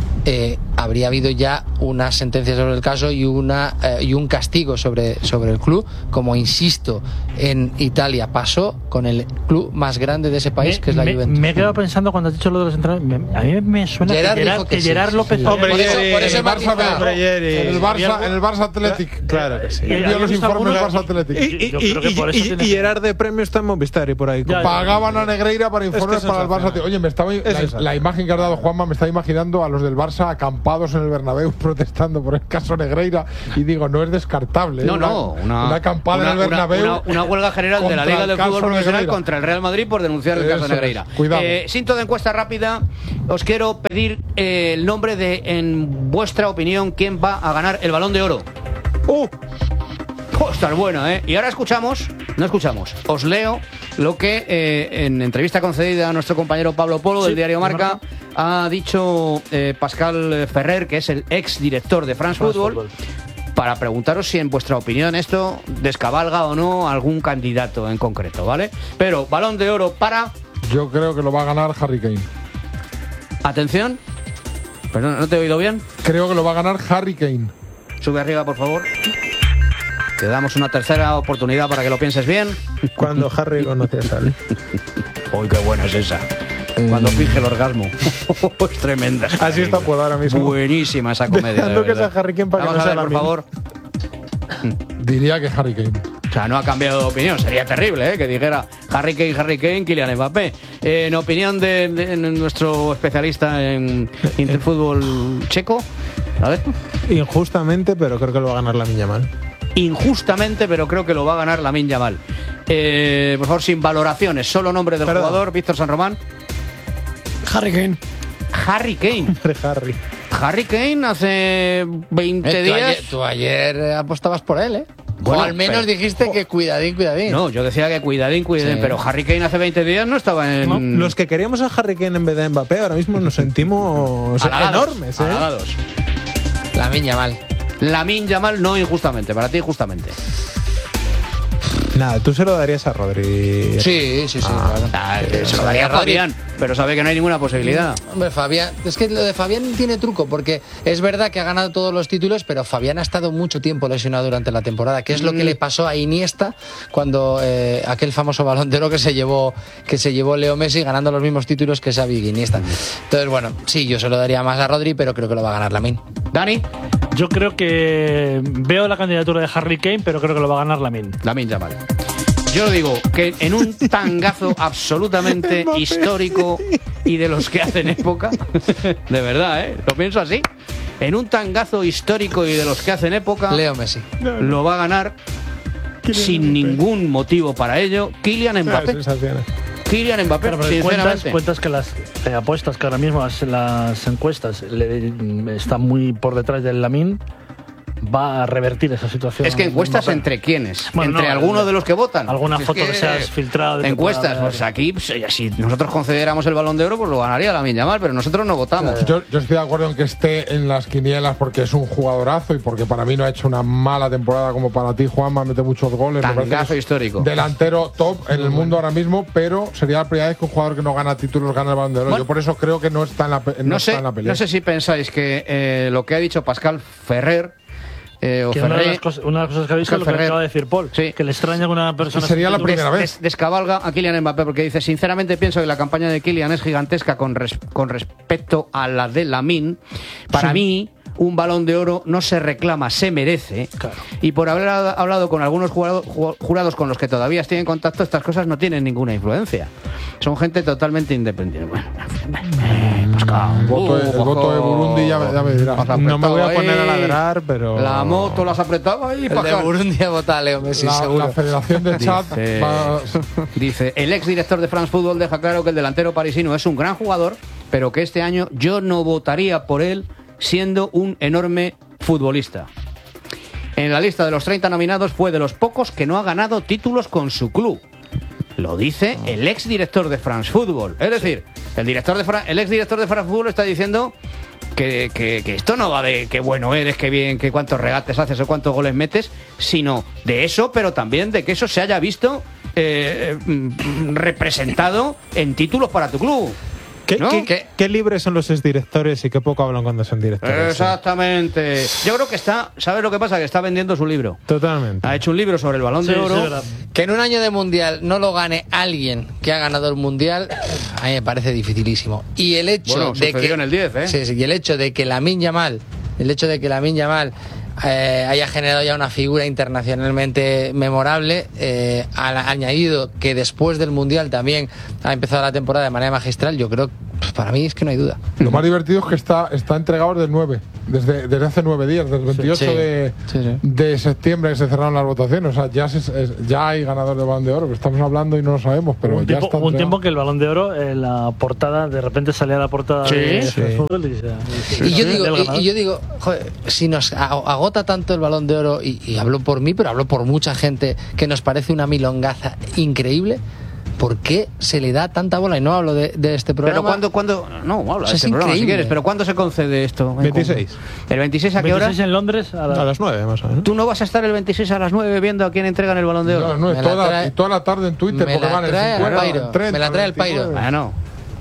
eh, habría habido ya una sentencia sobre el caso y una eh, y un castigo sobre, sobre el club, como insisto, en Italia pasó con el club más grande de ese país, Me- que es la me, Juventus. me he quedado pensando cuando has dicho lo de los entrenadores. me- A mí me suena Gerard que Gerard, dijo que que sí. Gerard López. Sí. Hombre, Por eso- Jerry, por eso En el he Barça, matizado. Hombre, Jerry. en el Barça, en el Barça Athletic. Claro que sí. Y- Envío los y- informes del y- Barça Athletic. Y, y, Yo creo que y- por eso y- tiene y que- Gerard de premio está en Movistar y por ahí. Ya, ya. Pagaban a Negreira para informes que para el Barça. sensacional. Oye, me estaba la, sensacional. la imagen que has dado, Juanma, me está imaginando a los del Barça acampados en el Bernabéu protestando por el caso Negreira y digo, no es descartable. No, ¿eh? no, una, una acampada una, en el Bernabéu. una, una huelga general de la contra Liga el del caso Fútbol Profesional Negreira. contra el Real Madrid por denunciar el Eso caso es. Negreira. Cuidado. Eh, cinto de encuesta rápida. Os quiero pedir eh, el nombre de, en vuestra opinión, quién va a ganar el Balón de Oro. ¡Uh! Oh, está buena, ¿eh? Y ahora escuchamos, no escuchamos, os leo lo que eh, en entrevista concedida a nuestro compañero Pablo Polo del Sí, diario Marca Marca. ha dicho eh, Pascal Ferrer, que es el ex director de France France Football, Football. para preguntaros si en vuestra opinión esto descabalga o no algún candidato en concreto, ¿vale? Pero Balón de Oro para... Yo creo que lo va a ganar Harry Kane. Atención. Perdón, ¿no te he oído bien? Creo que lo va a ganar Harry Kane. Sube arriba, por favor. Te damos una tercera oportunidad para que lo pienses bien. Cuando Harry conoce a Sally. Uy, qué buena es esa. Cuando finge el orgasmo. Es tremenda. Así está puedo ahora mismo. Buenísima esa comedia. Dejando de que verdad. sea Harry Kane para que Vamos no a sea ver, por la favor. Diría que Harry Kane. O sea, no ha cambiado de opinión. Sería terrible, ¿eh? Que dijera Harry Kane, Harry Kane, Kylian Mbappé. Eh, en opinión de, de nuestro especialista en interfútbol checo, a ver. Injustamente, pero creo que lo va a ganar Lamine Yamal. Injustamente, pero creo que lo va a ganar Lamine Yamal. Eh, por favor, sin valoraciones, solo nombre del Perdón. jugador, Víctor San Román. Harry Kane. Harry Kane. Harry. Harry Kane hace veinte Eh, tú, días. ayer, tú ayer apostabas por él, ¿eh? Bueno, o al menos pero- dijiste que cuidadín, cuidadín. No, yo decía que cuidadín, cuidadín, Sí. pero Harry Kane hace veinte días no estaba en. No, los que queríamos a Harry Kane en vez de Mbappé ahora mismo nos sentimos halagados, enormes, ¿eh? halagados. La miña mal. Lamine Yamal no injustamente, para ti injustamente. Nada, tú se lo darías a Rodri. Sí, sí, sí. claro. Ah, Eh, se lo daría a Rodri. Fabián, pero sabe que no hay ninguna posibilidad. Hombre, Fabián, es que lo de Fabián tiene truco, porque es verdad que ha ganado todos los títulos, pero Fabián ha estado mucho tiempo lesionado durante la temporada, que es lo que le pasó a Iniesta cuando eh, aquel famoso Balón de Oro que se llevó que se llevó Leo Messi ganando los mismos títulos que Xavi y Iniesta. Entonces, bueno, sí, yo se lo daría más a Rodri, pero creo que lo va a ganar Lamine. Dani, Yo creo que veo la candidatura de Harry Kane, pero creo que lo va a ganar Lamine. Lamine Yamal. Yo digo que en un tangazo absolutamente histórico y de los que hacen época, de verdad, ¿eh? Lo pienso así. En un tangazo histórico y de los que hacen época, Leo Messi. lo va a ganar sin ningún motivo para ello Kylian Mbappé. Sensaciones. Kylian Mbappé, Claro, pero cuentas, sinceramente. cuentas que las eh, apuestas que ahora mismo las, las encuestas le, están muy por detrás del Lamine, va a revertir esa situación. Es que encuestas Mbappé. entre quiénes, Bueno, entre no, algunos el- de los que votan. alguna Si es foto que se has filtrado de que Encuestas, pueda haber- pues aquí, pues, si nosotros concediéramos el Balón de Oro, pues lo ganaría Lamine Yamal, pero nosotros no votamos. Yo, yo estoy de acuerdo en que esté en las quinielas porque es un jugadorazo y porque para mí no ha hecho una mala temporada como para ti, Juanma, mete muchos goles. me parece Tangazo que es histórico. Delantero top en el mundo ahora mismo, pero sería la primera vez que un jugador que no gana títulos gana el Balón de Oro. Bueno. Yo por eso creo que no está en la, pe- no No está sé, en la pelea. no sé si pensáis que eh, lo que ha dicho Pascal Ferrer eh, o Que una, de Ferrer las cosas, una de las cosas que ha dicho es lo que Ferrer. acaba de decir Paul, Sí. que le extraña que una persona... Sería la sin primera títulos- vez. des- descabalga a Kylian Mbappé porque dice, sinceramente pienso que la campaña de Kylian es gigantesca con, res- con respecto a la de Lamine. Para mí, un Balón de Oro no se reclama, se merece. Claro. Y por haber ha- hablado con algunos jurado- ju- jurados con los que todavía estoy en contacto, estas cosas no tienen ninguna influencia. Son gente totalmente independiente. Bueno, eh, Pascal, El voto, de- el uh, voto de Burundi ya, me- ya me dirá. Has No me voy a apretado poner a ahí. ladrar, pero. La moto la has apretado ahí, El de Pascal. Burundi ha votado a Leo Messi, La, seguro. la Federación de Chat Dice, va- dice, el ex director de France Football deja claro que el delantero parisino es un gran jugador, pero que este año yo no votaría por él siendo un enorme futbolista. En la lista de los treinta nominados fue de los pocos que no ha ganado títulos con su club. Lo dice el ex director de France Football. Es decir, el, director de Fra- el ex director de France Football está diciendo que, que- que esto no va de qué bueno eres, qué bien, que cuántos regates haces o cuántos goles metes, sino de eso, pero también de que eso se haya visto eh, mm, representado en títulos para tu club. ¿Qué, ¿No? qué- ¿Qué? qué libres son los exdirectores y qué poco hablan cuando son directores? Exactamente. Yo creo que está, ¿sabes lo que pasa? Que está vendiendo su libro. Totalmente. Ha hecho un libro sobre el Balón Sí, de sí, Oro. es verdad. Que en un año de mundial no lo gane alguien que ha ganado el mundial, a mí me parece dificilísimo. Y el hecho Bueno, de sucedió que en el diez, ¿eh? Sí, sí, y el hecho de que Lamine Yamal, el hecho de que Lamine Yamal eh, haya generado ya una figura internacionalmente memorable, eh, ha añadido que después del mundial también ha empezado la temporada de manera magistral, yo creo, pues, para mí es que no hay duda. Lo más divertido es que está, está entregado desde el nueve, desde, desde hace nueve días, desde el veintiocho Sí. de, Sí, sí. de septiembre que se cerraron las votaciones. O sea, ya, se- es- ya hay ganador de Balón de Oro, que estamos hablando y no lo sabemos, pero Hubo un, ya tiempo, está hubo un entregado. tiempo que el Balón de Oro, en la portada, de repente salía la portada Sí, de sí. France Football y, se- Y yo del digo, y, ganador. y yo digo, joder, si nos a- agota tanto el Balón de Oro, y, y hablo por mí, pero hablo por mucha gente, que nos parece una milongaza increíble, ¿por qué se le da tanta bola? Y no hablo de, de este programa. Pero cuando, cuando, no, habla O sea, de es este programa si increíble. quieres, pero ¿cuándo se concede esto? veintiséis. ¿El veintiséis a qué hora? veintiséis en Londres a la- A las nueve, más o menos. ¿Tú no vas a estar el veintiséis a las nueve viendo a quién entregan el Balón de Oro? No, no, Me es la toda, trae- y toda la tarde en Twitter, me porque la van en trae al cincuenta, Pairo, en treinta, me la trae el Pairo. veintinueve. Bueno,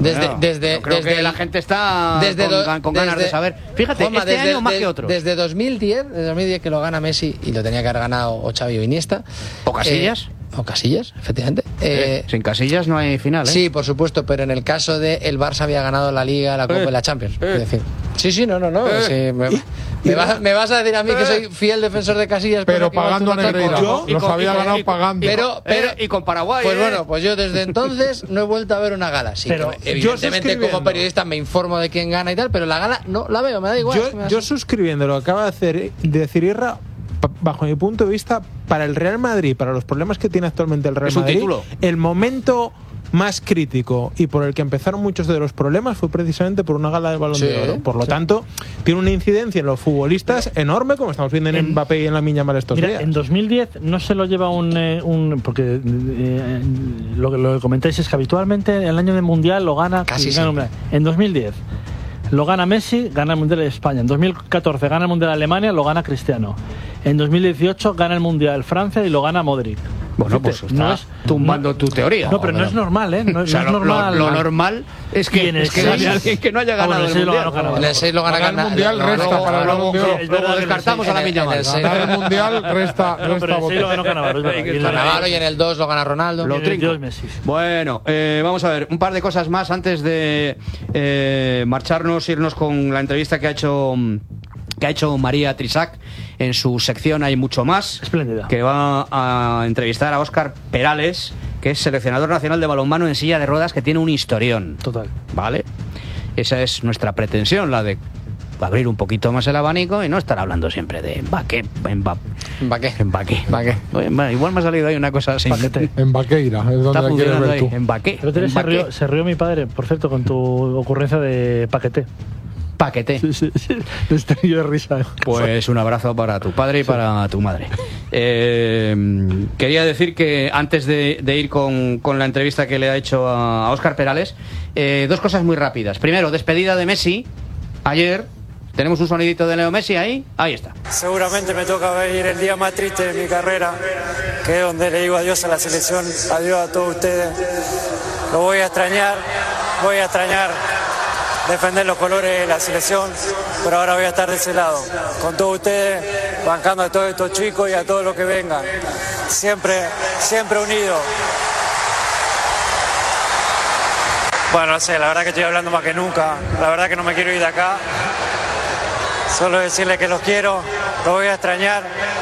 Desde, Bueno, desde, yo creo desde que la gente está desde con, do- con ganas desde- de saber. Fíjate, Juanma, este desde- año más de- que otros. Desde dos mil diez, desde dos mil diez que lo gana Messi y lo tenía que haber ganado o Xavi o Iniesta. ¿O Casillas? Eh, o Casillas, efectivamente. Eh, Eh, sin Casillas no hay final, ¿eh? Sí, por supuesto, pero en el caso de el Barça había ganado la Liga, la Copa Eh, y la Champions. eh. Es decir, sí, sí, no, no, no. Eh. sí, me, me vas, me vas a decir a mí que soy fiel defensor de Casillas, Pero que igual pagando tú a vas Negreira. Yo- Los había ganado pagando. Pero, pero, Eh, y con Paraguay. pues eh. bueno, pues yo desde entonces no he vuelto a ver una gala. Sí, Pero que, yo evidentemente suscribiendo- como periodista me informo de quién gana y tal, pero la gala no la veo, me da igual. es que me Yo, da yo así. suscribiendo lo que acaba de, hacer, de decir Irra, pa- bajo mi punto de vista, para el Real Madrid, para los problemas que tiene actualmente el Real Es un Madrid, título. el momento más crítico y por el que empezaron muchos de los problemas fue precisamente por una gala de Balón Sí, de Oro. Por lo sí. tanto, tiene una incidencia en los futbolistas enorme, como estamos viendo en, En- Mbappé y en la Miña Mal estos Mira, días. en dos mil diez no se lo lleva un, eh, un porque eh, lo que lo que comentáis es que habitualmente el año del mundial lo gana Casi gana- siempre. en dos mil diez lo gana Messi, gana el mundial de España. En dos mil catorce gana el mundial de Alemania, lo gana Cristiano. En dos mil dieciocho gana el mundial Francia y lo gana Modric. Bueno, pues Fíjate, está no es- tumbando no- tu teoría. No, pero no es normal, ¿eh? No, O sea, no es lo, lo- normal. lo normal es Y que, en el es que no haya seis- alguien que no haya Ah, ganado bueno, el el seis lo mundial. ganó Canadá. En el seis lo gana Ganar el Cana- Mundial lo- resta luego- para el luego, Balón de Oro. es verdad luego que en el descartamos seis- a la en el- Miña en el Mal. seis- Ganar el Mundial resta, No, pero resta el seis votos. lo ganó Cannavaro, es verdad. Hay que Y en el- estar Cannavaro y en el dos lo gana Ronaldo. Lo y en el trinco. dos Messi. Bueno, eh, vamos a ver, un par de cosas más antes de eh, marcharnos, irnos con la entrevista que ha hecho que ha hecho María Trisac en su sección Hay Mucho Más, Espléndida. que va a entrevistar a Óscar Perales, que es seleccionador nacional de balonmano en silla de ruedas, que tiene un historión. Total. ¿Vale? Esa es nuestra pretensión, la de abrir un poquito más el abanico y no estar hablando siempre de Mbappé, Mbappé, ¿Para qué? Mbappé. ¿Para qué? Oye, bueno, igual me ha salido ahí una cosa así. Paquete. En Vaqueira, es donde Está la quieres funcionando ver ahí, tú. Mbappé. El otro día se Mbappé. rió, se rió mi padre, por cierto, con tu ocurrencia de paquete. Paquete. Sí, sí, sí. Me estoy yo de risa. Pues un abrazo para tu padre y para tu madre. Eh, quería decir que antes de, de ir con, con la entrevista que le ha hecho a Óscar Perales, eh, dos cosas muy rápidas. Primero, despedida de Messi. Ayer tenemos un sonidito de Leo Messi ahí. Ahí está. Seguramente me toca venir el día más triste de mi carrera, que es donde le digo adiós a la selección, adiós a todos ustedes. Lo voy a extrañar, voy a extrañar defender los colores de la selección, pero ahora voy a estar de ese lado, con todos ustedes, bancando a todos estos chicos y a todos los que vengan. Siempre, siempre unidos. Bueno, no sé, la verdad que estoy hablando más que nunca, la verdad que no me quiero ir de acá. Solo decirles que los quiero, los voy a extrañar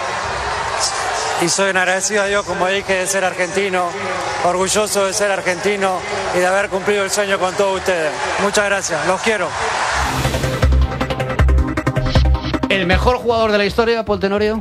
y soy un agradecido a Dios, como dije, de ser argentino, orgulloso de ser argentino y de haber cumplido el sueño con todos ustedes. Muchas gracias, los quiero. ¿El mejor jugador de la historia, Paul Tenorio?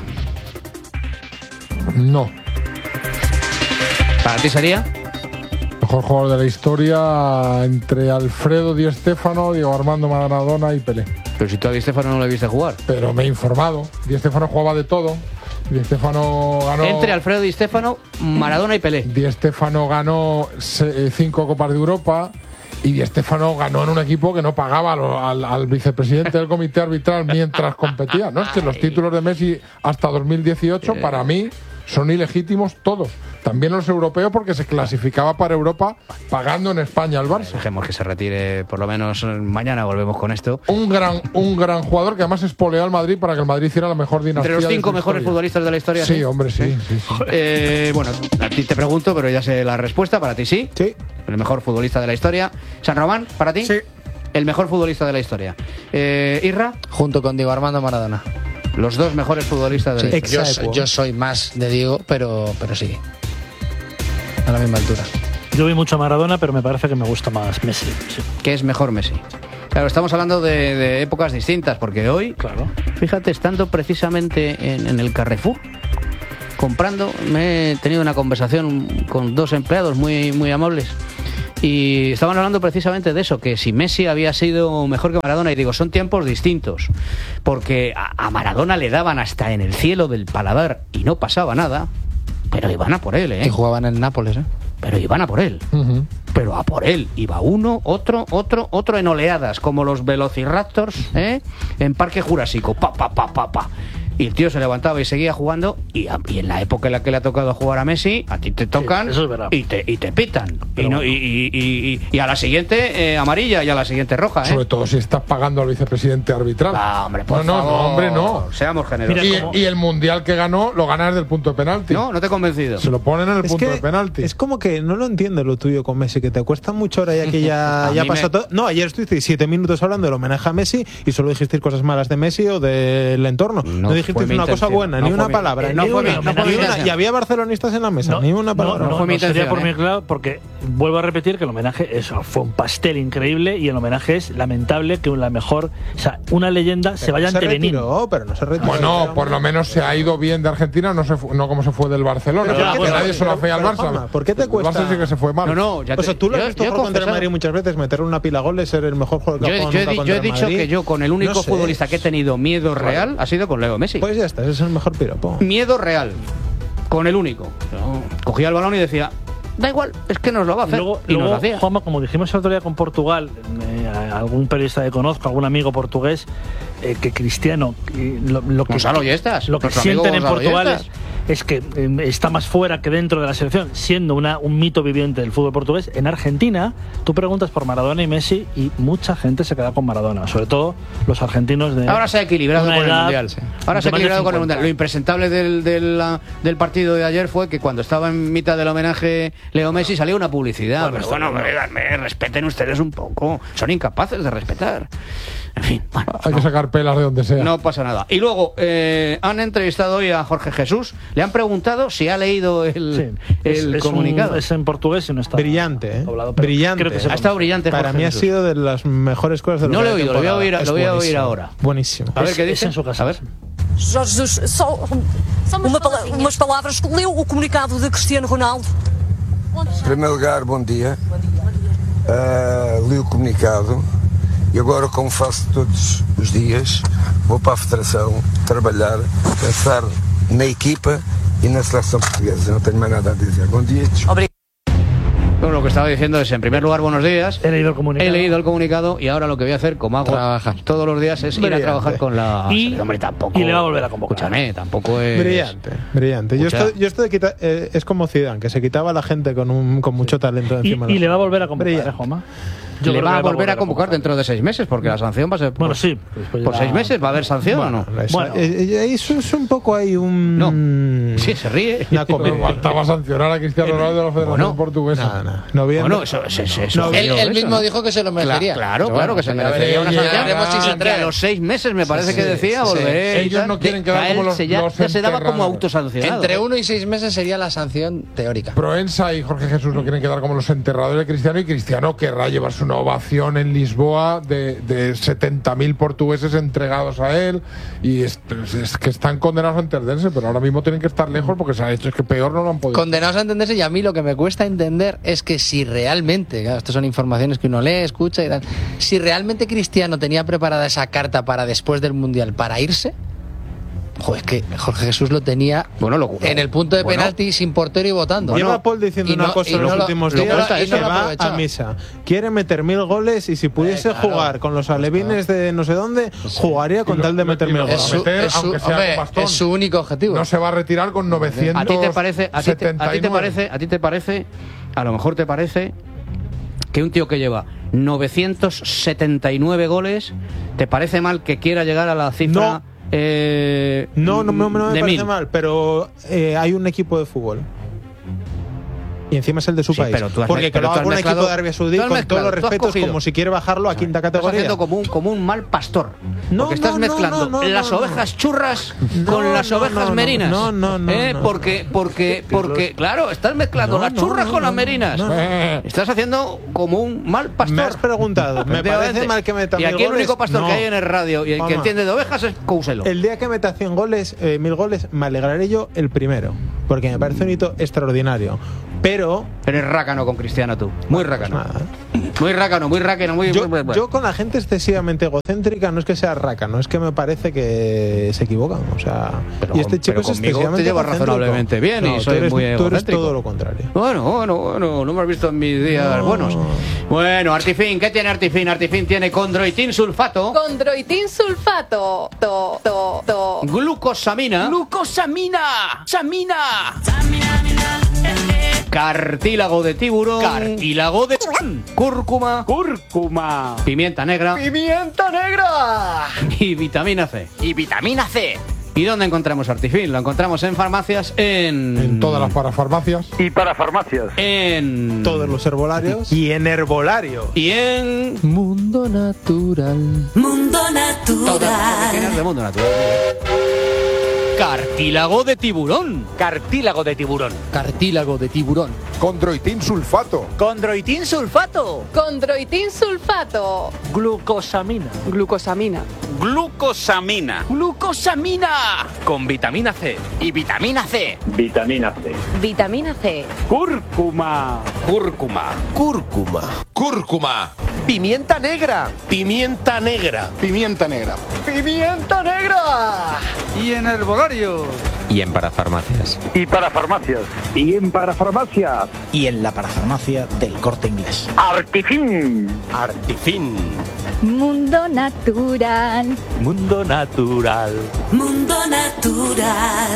No. ¿Para ti sería? Mejor jugador de la historia entre Alfredo Di Stéfano, Diego Armando Maradona y Pelé. Pero si tú a Di Stéfano no le viste jugar. Pero me he informado. Di Stéfano jugaba de todo. Di Stéfano ganó. Entre Alfredo Di Stéfano, Maradona y Pelé. Di Stéfano ganó se- cinco Copas de Europa y Di Stéfano ganó en un equipo que no pagaba al, al- al vicepresidente del comité arbitral mientras competía. No es que los títulos de Messi hasta dos mil dieciocho para mí son ilegítimos todos. También los europeos porque se clasificaba para Europa pagando en España al Barça. Dejemos que se retire, por lo menos mañana volvemos con esto. Un gran, un gran jugador que además espoleó al Madrid para que el Madrid hiciera la mejor dinastía. Entre los de cinco su mejores historia. futbolistas de la historia. Sí, hombre, sí, sí, sí. Eh, bueno, a ti te pregunto, pero ya sé la respuesta. Para ti sí. Sí. El mejor futbolista de la historia. San Román, para ti. Sí. El mejor futbolista de la historia. Eh, Irra, Junto con Diego Armando Maradona. los dos mejores futbolistas de la Sí, historia. yo, soy, yo soy más de Diego, pero, pero sí. A la misma altura. Yo vi mucho a Maradona, pero me parece que me gusta más Messi. Sí. ¿Qué es mejor Messi? Claro, estamos hablando de, de épocas distintas, porque hoy, Claro. fíjate, estando precisamente en, en el Carrefour, comprando, me he tenido una conversación con dos empleados muy, muy amables. Y estaban hablando precisamente de eso, que si Messi había sido mejor que Maradona, y digo, son tiempos distintos, porque a, a Maradona le daban hasta en el cielo del paladar y no pasaba nada, pero iban a por él, ¿eh? Que jugaban en Nápoles, ¿eh? Pero iban a por él. Ujú. Pero a por él. Iba uno, otro, otro, otro en oleadas, como los Velociraptors, ¿eh? En Parque Jurásico. Pa, pa, pa, pa, pa. y el tío se levantaba y seguía jugando, y, a, y en la época en la que le ha tocado jugar a Messi, a ti te tocan sí, eso es verdad. y, te, y te pitan. Y, no, y, y, y, y a la siguiente eh, amarilla y a la siguiente roja. ¿eh? Sobre todo si estás pagando al vicepresidente arbitral. Ah, hombre, por no, no, favor, no, hombre, no. Seamos generosos. Y, y el mundial que ganó lo gana desde el punto de penalti. No, no te he convencido. Se lo ponen en el Es punto que de penalti. Es como que no lo entiendo lo tuyo con Messi, que te cuesta mucho ahora ya que ya, A ya mí pasó me- todo. No, ayer estuviste siete minutos hablando del homenaje a Messi y solo dijisteis cosas malas de Messi o del entorno. No, No dijisteis fue mi una cosa intención. buena, No ni fue una mi- palabra, eh, ni no fue una, mi- no fue mi ni una- intención. y había barcelonistas en la mesa, ni una palabra. no fue mi sería intención, por ¿eh? mí claro, porque vuelvo a repetir que el homenaje eso fue un pastel increíble y el homenaje es lamentable que la mejor, o sea, una leyenda se vaya no se ante Benín. retiró, pero no se retiró. Bueno, por lo menos se ha ido bien de Argentina, no se fu- no como se fue del Barcelona. Pero que ¿por qué te- nadie se lo hace al pero, Barça. Juanma, ¿por qué te El cuesta? Barça sí que se fue mal. No, no, ya O sea, te- tú lo has yo- visto yo he jugar contra el confesado. Madrid muchas veces, meter una pila goles, ser el mejor jugador que Yo, ha yo jugado he, nunca di- contra yo he el dicho Madrid. que yo con el único No sé. futbolista que he tenido miedo real ha sido con Leo Messi. Pues ya está, ese es el mejor piropo. Miedo real. Con el único. No. Cogía el balón y decía, da igual, es que nos lo va a hacer. Luego, y nos luego lo hacía. Juanma, como dijimos el otro día con Portugal, eh, a- algún periodista que conozco, algún amigo portugués, eh, que Cristiano, eh, lo, lo que, Gonzalo Yestas, lo que nuestro amigo sienten en Gonzalo Portugal Yestas. es, es que eh, está más fuera que dentro de la selección, siendo una, un mito viviente del fútbol portugués. En Argentina, tú preguntas por Maradona y Messi y mucha gente se queda con Maradona, sobre todo los argentinos de Ahora se ha equilibrado una con el edad Mundial. Ahora se ha de más de equilibrado con el cincuenta. Mundial. Lo impresentable del, del, la- del partido de ayer fue que cuando estaba en mitad del homenaje Leo Messi salió una publicidad. Bueno, Pero está bueno, bien, me, me respeten ustedes un poco. Son incapaces de respetar. En fin, bueno, Hay no, que sacar pelas de donde sea. no pasa nada. Y luego, eh, han entrevistado hoy a Jorge Jesús. Le han preguntado si ha leído el, Sí. el es, es un- comunicado. es en portugués y no está Brillante, ¿eh? doblado, pero Brillante. creo que se Ha estado brillante Para Jorge mí ha Jesús. sido de las mejores cosas de lo No que lo he hay oído, lo voy a temporada. oír- Es lo voy a oír buenísimo. ahora. Buenísimo. A ver qué Es- dice. es en su casa. A ver. Jorge Jesus, só uma pala- umas palavras. Leu o comunicado de Cristiano Ronaldo? Em primeiro lugar, bom dia. Uh, li o comunicado e agora, como faço todos os dias, vou para a Federação trabalhar, pensar na equipa e na seleção portuguesa. Não tenho mais nada a dizer. Bom dia. Bueno, lo que estaba diciendo es, en primer lugar, buenos días. He leído el comunicado. He leído el comunicado y ahora lo que voy a hacer, como hago Trabajar. todos los días, es ir a Brillante. trabajar con la... Y- Hombre, tampoco... y le va a volver a convocar. Escúchame, tampoco es... Brillante, brillante. Yo Escucha. estoy, yo estoy de quita- eh, es como Zidane, que se quitaba a la gente con un con mucho talento Y, encima. de y la le va a gente. volver a convocar, Brillante. ¿eh, Juanma? Le creo va que a volver a convocar dentro de seis meses, porque la sanción va a ser... Bueno, por- sí. Después ¿Por ya- seis meses va a haber sanción Bueno, o no? eso, Bueno. eh, eh, eso es un poco ahí un... No. Sí, se ríe. Una Pero comedia. faltaba sancionar a Cristiano Ronaldo de la Federación Bueno, Portuguesa. Nada, nada. No bien. Bueno, eso, eso, eso, eso- No, Él, eso, él eso, mismo ¿no? dijo que se lo merecería. Claro, Pero claro bueno, que se ya merecería una veremos, sanción. ya veremos si se Y que a atreve. los seis meses me parece Sí, que sí, decía, sí, sí. volveré... y Ellos tal. no quieren De- quedar a él como los- se ya, los ya se daba como enterrados. autosancionado. Entre uno y seis meses sería la sanción teórica. Proensa y Jorge Jesús no quieren quedar como los enterradores de Cristiano, y Cristiano querrá llevarse una ovación en Lisboa de, de setenta mil portugueses entregados a él, y es, es que están condenados a entenderse, pero ahora mismo tienen que estar lejos porque se ha hecho, es que peor no lo han podido. Condenados a entenderse, y a mí lo que me cuesta entender es que si realmente, claro, estas son informaciones que uno lee, escucha y tal, si realmente Cristiano tenía preparada esa carta para después del Mundial para irse, joder, es que Jorge Jesús lo tenía Bueno, lo- en el punto de bueno. penalti sin portero y votando. Lleva Paul diciendo y no- una cosa y en los no lo- últimos y no días lo- que y no se lo va aprovechó. a misa. Quiere meter mil goles y si pudiese Eh, claro. jugar con los alevines de no sé dónde, jugaría con Y lo- tal de y meter lo- mil y lo- Es goles. su, meter, es su- aunque sea hombre, con bastón. es su único objetivo. No se va a retirar con novecientos ¿A ti te parece, a ti te, a ti te setenta y nueve. parece, a ti te parece, a lo mejor te parece que un tío que lleva novecientos setenta y nueve goles, ¿te parece mal que quiera llegar a la cifra? No. eh, No, no, no, no me de parece mil? mal, pero eh, hay un equipo de fútbol. Y encima es el de su Sí, país. pero tú has Porque me- que pero lo tú haga has un mezclado- equipo de Arabia Saudí, tú has con mezclado, todos los tú has respetos, cogido. como si quiere bajarlo a quinta Estás categoría. haciendo como un, como un mal pastor. No, porque estás no, no, mezclando no, no, las no, ovejas churras No, con las no, ovejas no, no, merinas. no, no, no, ¿Eh? no. Porque, porque, porque, claro, estás mezclando No, las no, churras no, con no, las merinas. no, no. Estás haciendo como un mal pastor. Me has preguntado, me parece mal que meta Y mil aquí el goles. único pastor No. que hay en el radio y el que Vamos. entiende de ovejas es Couselo. El día que meta cien goles, eh, mil goles, me alegraré yo el primero. Porque me parece un hito extraordinario. Pero. Eres rácano con Cristiano tú. Muy rácano. Nada. Muy rácano, muy rácano, muy... Yo, muy- muy- yo con la gente excesivamente egocéntrica no es que sea rácano, es que me parece que se equivocan. O sea, Pero y este con- chico pero es conmigo excesivamente te llevas egocéntrico. razonablemente bien y No, tú soy eres- muy Tú eres egocéntrico. todo lo contrario. Bueno, bueno, bueno, no me has visto en mis días No. buenos. Bueno, Artifin, ¿qué tiene Artifin? Artifin tiene condroitin sulfato, Condroitin sulfato. To, to, to. glucosamina, ¡Glucosamina! ¡Samina! cartílago de tiburón, Cartílago de... cúrcuma, ¡Cúrcuma! pimienta negra ¡Pimienta negra! y vitamina C. Y vitamina C. ¿Y dónde encontramos Artifin? Lo encontramos en farmacias, en... En todas las parafarmacias. Y para farmacias. En... Todos los herbolarios. Y en herbolario. Y en... Mundo natural. Mundo Todas las oficinas de Mundo Natural. Cartílago de tiburón. Cartílago de tiburón. Cartílago de tiburón. Condroitin sulfato. Condroitin sulfato. Condroitin sulfato. Glucosamina. Glucosamina. Glucosamina. Glucosamina. Con vitamina C. Y vitamina C. Vitamina C. Vitamina C. Cúrcuma. Cúrcuma. Cúrcuma. Cúrcuma. Pimienta negra. Pimienta negra. Pimienta negra. ¡Pimienta negra! Y en herbolario. Y en parafarmacias. Y para farmacias. Y en parafarmacias. Y en la parafarmacia del Corte Inglés. Artifin. Artifin. Mundo natural. Mundo natural. Mundo natural.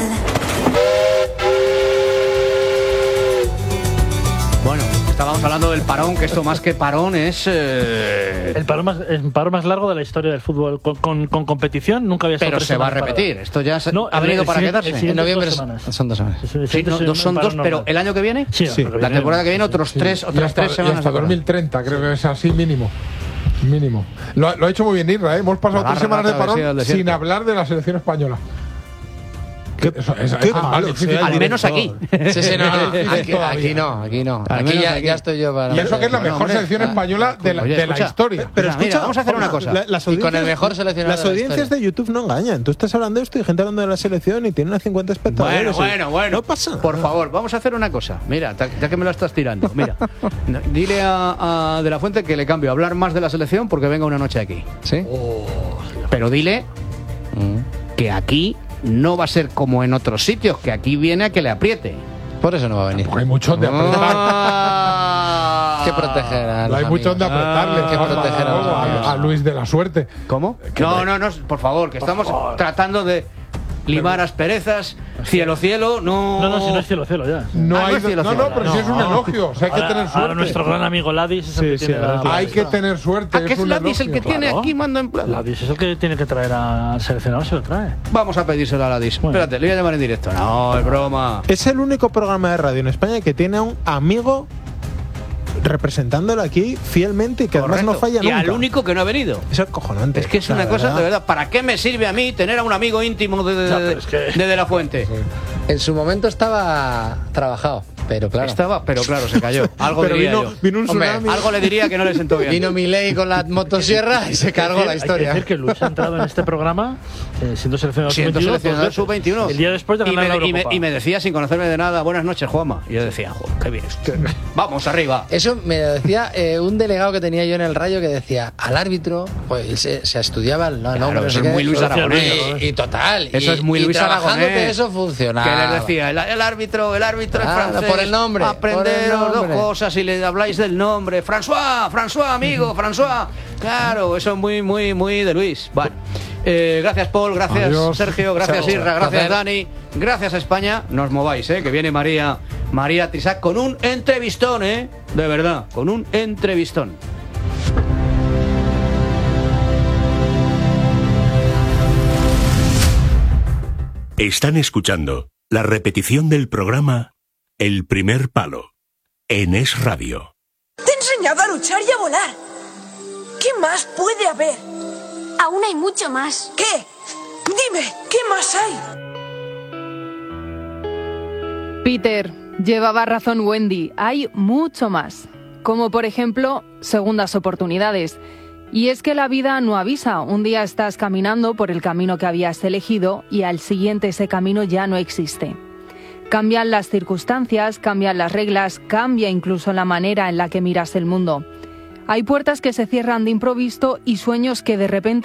Bueno, estábamos hablando del parón, que esto más que parón es... eh, El paro más, el paro más largo de la historia del fútbol. Con, con, con competición nunca había estado Pero tres se va a semanas repetir. parado. Esto ya se- No, ha el- venido el para siguiente- quedarse. el En siguiente noviembre dos es- semanas. son dos semanas. El Sí, siguiente no, es no un son paro dos, pero normal. el año que viene, Sí, Sí. el año la viene. temporada que viene, otros Sí. tres, Y otras hasta, tres y semanas. hasta de dos mil treinta, creo que es así mínimo. Mínimo. Lo, ha- lo ha hecho muy bien Irra, ¿eh? Hemos pasado Agarra tres semanas la de travesía parón del desierto. sin hablar de la selección española. Qué- Eso- eso- qué eso es más malo difícil sea el Al todavía. menos aquí. Sí, sí, no, no. Aquí, Todavía. aquí no, aquí no. Al Aquí menos ya, aquí. ya estoy yo para. Y eso que es la Bueno, mejor hombre, selección ah, española de la, oye, de la escucha. historia. Pero Mira, mira, escucha, vamos a hacer una Juanma, cosa. la- las Y con el audiencias- mejor seleccionador Las de la audiencias historia. de YouTube no engañan. Tú estás hablando de esto y gente hablando de la selección y tienen a cincuenta espectadores. Bueno, y- bueno, bueno. No pasa nada. Por favor, vamos a hacer una cosa. Mira, ta- ya que me lo estás tirando. Mira, no, dile a, a De La Fuente que le cambio a hablar más de la selección porque venga una noche aquí. ¿Sí? Pero dile que aquí no va a ser como en otros sitios, que aquí viene a que le apriete. Por eso no va a venir. Porque hay mucho donde apretar. Ah. Hay que proteger a No los hay mucho donde amigos. apretarle. Hay que Juanma, proteger a los a, amigos. a Luis de la Suerte. ¿Cómo? No, no, no, por favor, que estamos tratando de limar asperezas. Cielo, cielo, no. No, no, si no es cielo, cielo ya. No, Ah, hay no es do- cielo, no, cielo. no, pero si es un No. elogio. O sea, hay que Ahora- tener ahora suerte. nuestro gran amigo Ladis es el Sí, que sí, tiene ahora la- sí. Hay que tener suerte. ¿A qué es un Ladis el elogio. que tiene Claro. aquí mando en plan? Ladis es el que tiene que traer al seleccionador, se lo trae. Vamos a pedírselo a Ladis. Bueno. Espérate, le voy a llamar en directo. No, es broma. Es el único programa de radio en España que tiene a un amigo representándolo aquí fielmente y que además no Correcto. falla y nunca. al único que no ha venido. Es acojonante. Es que es la una cosa, verdad. de verdad, ¿para qué me sirve a mí tener a un amigo íntimo de De, Ya, de- pero es que- de De La Fuente? En su momento estaba trabajado, pero claro. Estaba, pero claro, se cayó. Algo Pero diría vino, yo. vino un Hombre, tsunami. Algo le diría que no le sentó bien. Vino Milei con la motosierra y se cargó la Hay que historia. decir que Luis ha entrado en este programa eh, siendo seleccionador Siendo sub veintiuno. seleccionador dos sub veces. veintiuno. El día después de y ganar me, la y, me, Eurocopa. y me decía sin conocerme de nada, buenas noches, Juanma. Y yo decía, joder, qué bien. Vamos, arriba. Eso me decía eh, un delegado que tenía yo en el Rayo que decía al árbitro, pues se, se estudiaba el no, Claro, nombre, no eso sé es muy qué. Luis Aragonés. Y, y total. Eso y, es muy y Luis trabajándote Aragonés. eso funcionaba. Que les decía, el, el árbitro, el árbitro es Claro, francés. por el nombre, Aprenderos por el dos nombre. cosas y le habláis del nombre. François, François, amigo, François. Claro, eso es muy, muy, muy de Luis. Bueno, eh, gracias Paul, gracias Adiós. Sergio, gracias Chao. Irra, gracias Placer. Dani, gracias a España. No os mováis, eh, que viene María, María Trisac con un entrevistón, eh, de verdad, con un entrevistón. Están escuchando la repetición del programa El Primer Palo en Es Radio. Te he enseñado a luchar y a volar. ¿Qué más puede haber? Aún hay mucho más. ¿Qué? Dime, ¿qué más hay? Peter, llevaba razón Wendy, hay mucho más. Como por ejemplo, segundas oportunidades. Y es que la vida no avisa. Un día estás caminando por el camino que habías elegido y al siguiente ese camino ya no existe. Cambian las circunstancias, cambian las reglas, cambia incluso la manera en la que miras el mundo. Hay puertas que se cierran de improviso y sueños que de repente